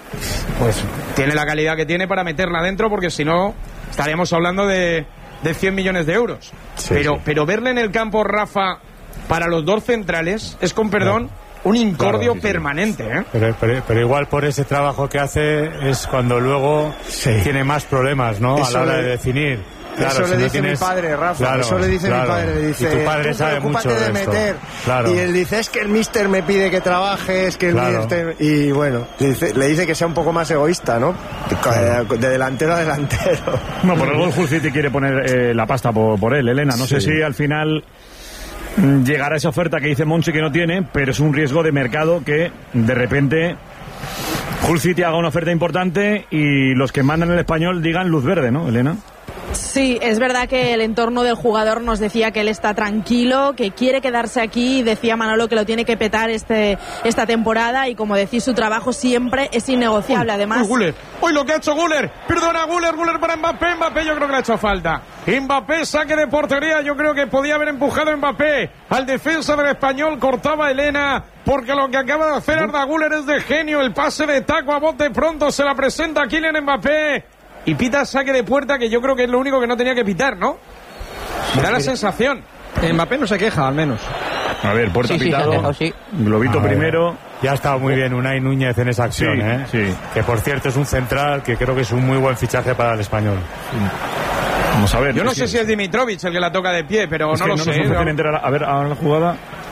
pues tiene la calidad que tiene para meterla adentro, porque si no, estaríamos hablando de, de cien millones de euros. Sí, pero, sí. pero verle en el campo, Rafa, para los dos centrales, es con perdón, no. un incordio claro, sí, permanente, ¿eh? Pero, pero, pero igual por ese trabajo que hace es cuando luego sí. tiene más problemas, ¿no? Eso a la hora de... de definir. Claro, eso si le no dice tienes... mi padre, Rafa. Claro, eso le dice claro. mi padre. Le dice, y tu padre sabe mucho de, de meter. Claro. Y él dice, es que el míster me pide que trabajes, que el claro. míster... Y bueno, le dice, le dice que sea un poco más egoísta, ¿no? Claro. De, de delantero a delantero. No, por el gol Hull City quiere poner eh, la pasta por, por él, Elena. No sí. sé si al final llegará esa oferta que dice Monchi que no tiene, pero es un riesgo de mercado que de repente Hull City haga una oferta importante y los que mandan el Español digan luz verde, ¿no, Elena? Sí, es verdad que el entorno del jugador nos decía que él está tranquilo, que quiere quedarse aquí, decía Manolo que lo tiene que petar este esta temporada y como decís, su trabajo siempre es innegociable. Además, uy, Guller, hoy lo que ha hecho Guller, perdona Guller, Guller para Mbappé, Mbappé yo creo que le ha hecho falta. Mbappé, saque de portería, yo creo que podía haber empujado Mbappé al defensa del Español, cortaba Elena, porque lo que acaba de hacer Arda Güler es de genio, el pase de taco a bote pronto, se la presenta a Kylian Mbappé. Y pita saque de puerta, que yo creo que es lo único que no tenía que pitar, ¿no? Me da la sensación. Mbappé no se queja, al menos. A ver, puerta sí, sí, pitado. dejado, sí. Globito primero. Ya ha estado muy bien Unai Núñez en esa acción, sí, ¿eh? Sí. Que por cierto es un central que creo que es un muy buen fichaje para el Español. Sí. Vamos a ver. Yo no sé si es Dimitrovic el que la toca de pie, pero es no que lo no sé. Nos ofrecen entera la, a ver, a la jugada.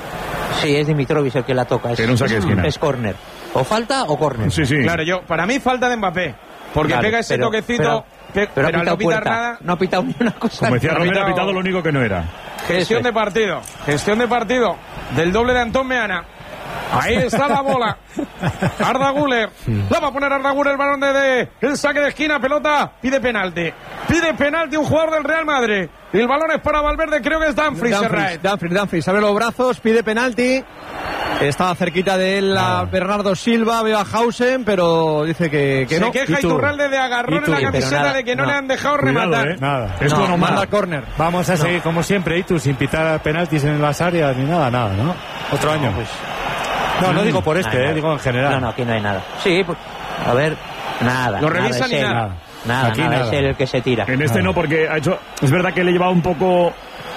Sí, es Dimitrovic el que la toca. Es, en un saque de esquina. Es córner. O falta o córner. Sí, sí. Claro, yo, para mí falta de Mbappé. Porque claro, pega ese pero, toquecito. Pero, que, pero, pero ha al no pitar puerta, nada. No ha pitado ni una cosa. Como decía no Romero, ha pitado, pitado lo único que no era. Gestión de partido. Gestión de partido. Del doble de Antón Meana. Ahí está la bola. Arda Güler. La va a poner Arda Güler, el balón de, de el saque de esquina, pelota. Pide penalti. Pide penalti un jugador del Real Madrid. Y el balón es para Valverde, creo que es Dumfries. Dumfries, Dumfries, Dumfries. Abre los brazos, pide penalti. Estaba cerquita de él a Bernardo Silva, veo a Hausen, pero dice que, que Se no. queja Iturralde de agarrón en la camiseta nada, de que no, no le han dejado Cuidado, rematar. ¿eh? Nada. Esto no, no manda manda. córner. Vamos a no. seguir como siempre, Itu, sin pitar penaltis en las áreas ni nada, nada, ¿no? Otro año. Pues, no, no digo por este, no, eh, no. digo en general. No, no, aquí no hay nada. Sí, pues, a ver, nada. Lo revisan y nada. nada. Nada, Aquí nada, nada. es él el que se tira. En este no, porque ha hecho. Es verdad que le llevaba un poco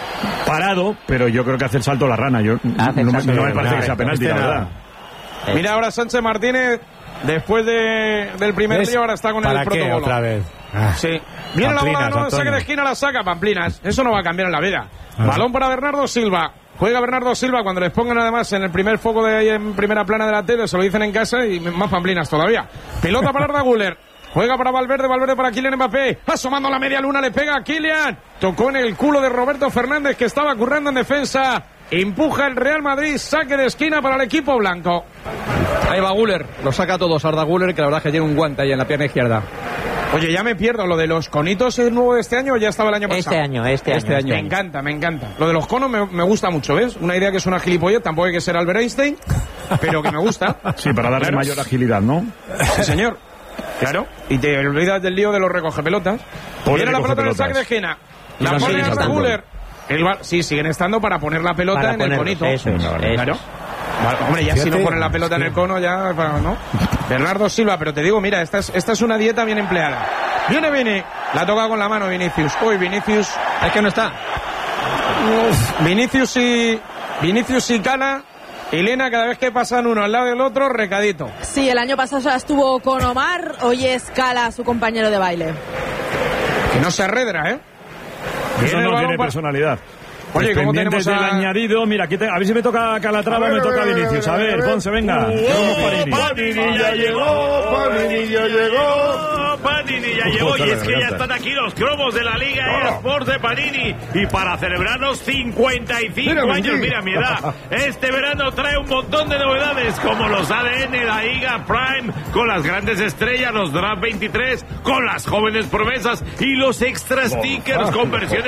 parado, pero yo creo que hace el salto la rana. Yo Hace no, el salto no me la parece rana. que sea penalti, Este la nada. verdad. Eh. Mira ahora Sánchez Martínez, después de, del primer ¿Ves? lío, ahora está con ¿Para el qué protocolo. otra vez? Ah. Sí. Viene la bola, Pamplinas, no, saque Antonio. de esquina, la saca Pamplinas. Eso no va a cambiar en la vida. Ah. Balón para Bernardo Silva. Juega Bernardo Silva cuando les pongan además en el primer foco de ahí en primera plana de la tele, se lo dicen en casa y más Pamplinas todavía. Pelota para Arda Güler. Juega para Valverde, Valverde para Kylian Mbappé. Asomando la media luna, le pega a Kylian. Tocó en el culo de Roberto Fernández, que estaba currando en defensa. Empuja el Real Madrid, saque de esquina para el equipo blanco. Ahí va Güler, lo saca a todos Arda Güler, que la verdad es que tiene un guante ahí en la pierna izquierda. Oye, ya me pierdo, ¿lo de los conitos es nuevo de este año o ya estaba el año pasado? Este año, este, Este año. año. Me encanta, me encanta. Lo de los conos me, me gusta mucho, ¿ves? Una idea que es una gilipollez, tampoco hay que ser Albert Einstein, pero que me gusta. Sí, para darle Claro. mayor agilidad, ¿no? Sí, señor. Claro. Y te olvidas del lío de los recogepelotas. Pobre Viene la pelota en el recogepelotas. saque de esquina. La Y pone siguen Arda estando. Güler. El ba- sí, siguen estando para poner la pelota Para en el ponerlo, conito. eso es, Claro. eso Claro. es. Vale, hombre, ya si no ponen la pelota en el cono, ya, ¿no? Bernardo Silva, pero te digo, mira, esta es, esta es una dieta bien empleada. Viene Vini, la toca con la mano Vinicius. Uy, Vinicius, es que no está. Uf, Vinicius y Vinicius y Cala. Y Lena, cada vez que pasan uno al lado del otro, recadito. Sí, el año pasado ya estuvo con Omar, hoy es Cala, su compañero de baile. Que no se arredra, ¿eh? Eso no tiene para... personalidad. Oye, ¿cómo tenemos a... el añadido? Mira, aquí te... a ver si me toca Calatrava o me toca Vinicius. A ver, Ponce, venga. Uh, Panini ya llegó, Panini ya llegó, Panini ya llegó. Y es que ya están aquí los cromos de la Liga eSports de Panini. Y para celebrarnos cincuenta y cinco años, mira mi edad. Este verano trae un montón de novedades, como los A D N, la Liga Prime, con las grandes estrellas, los Draft veintitrés, con las jóvenes promesas y los extra stickers con versiones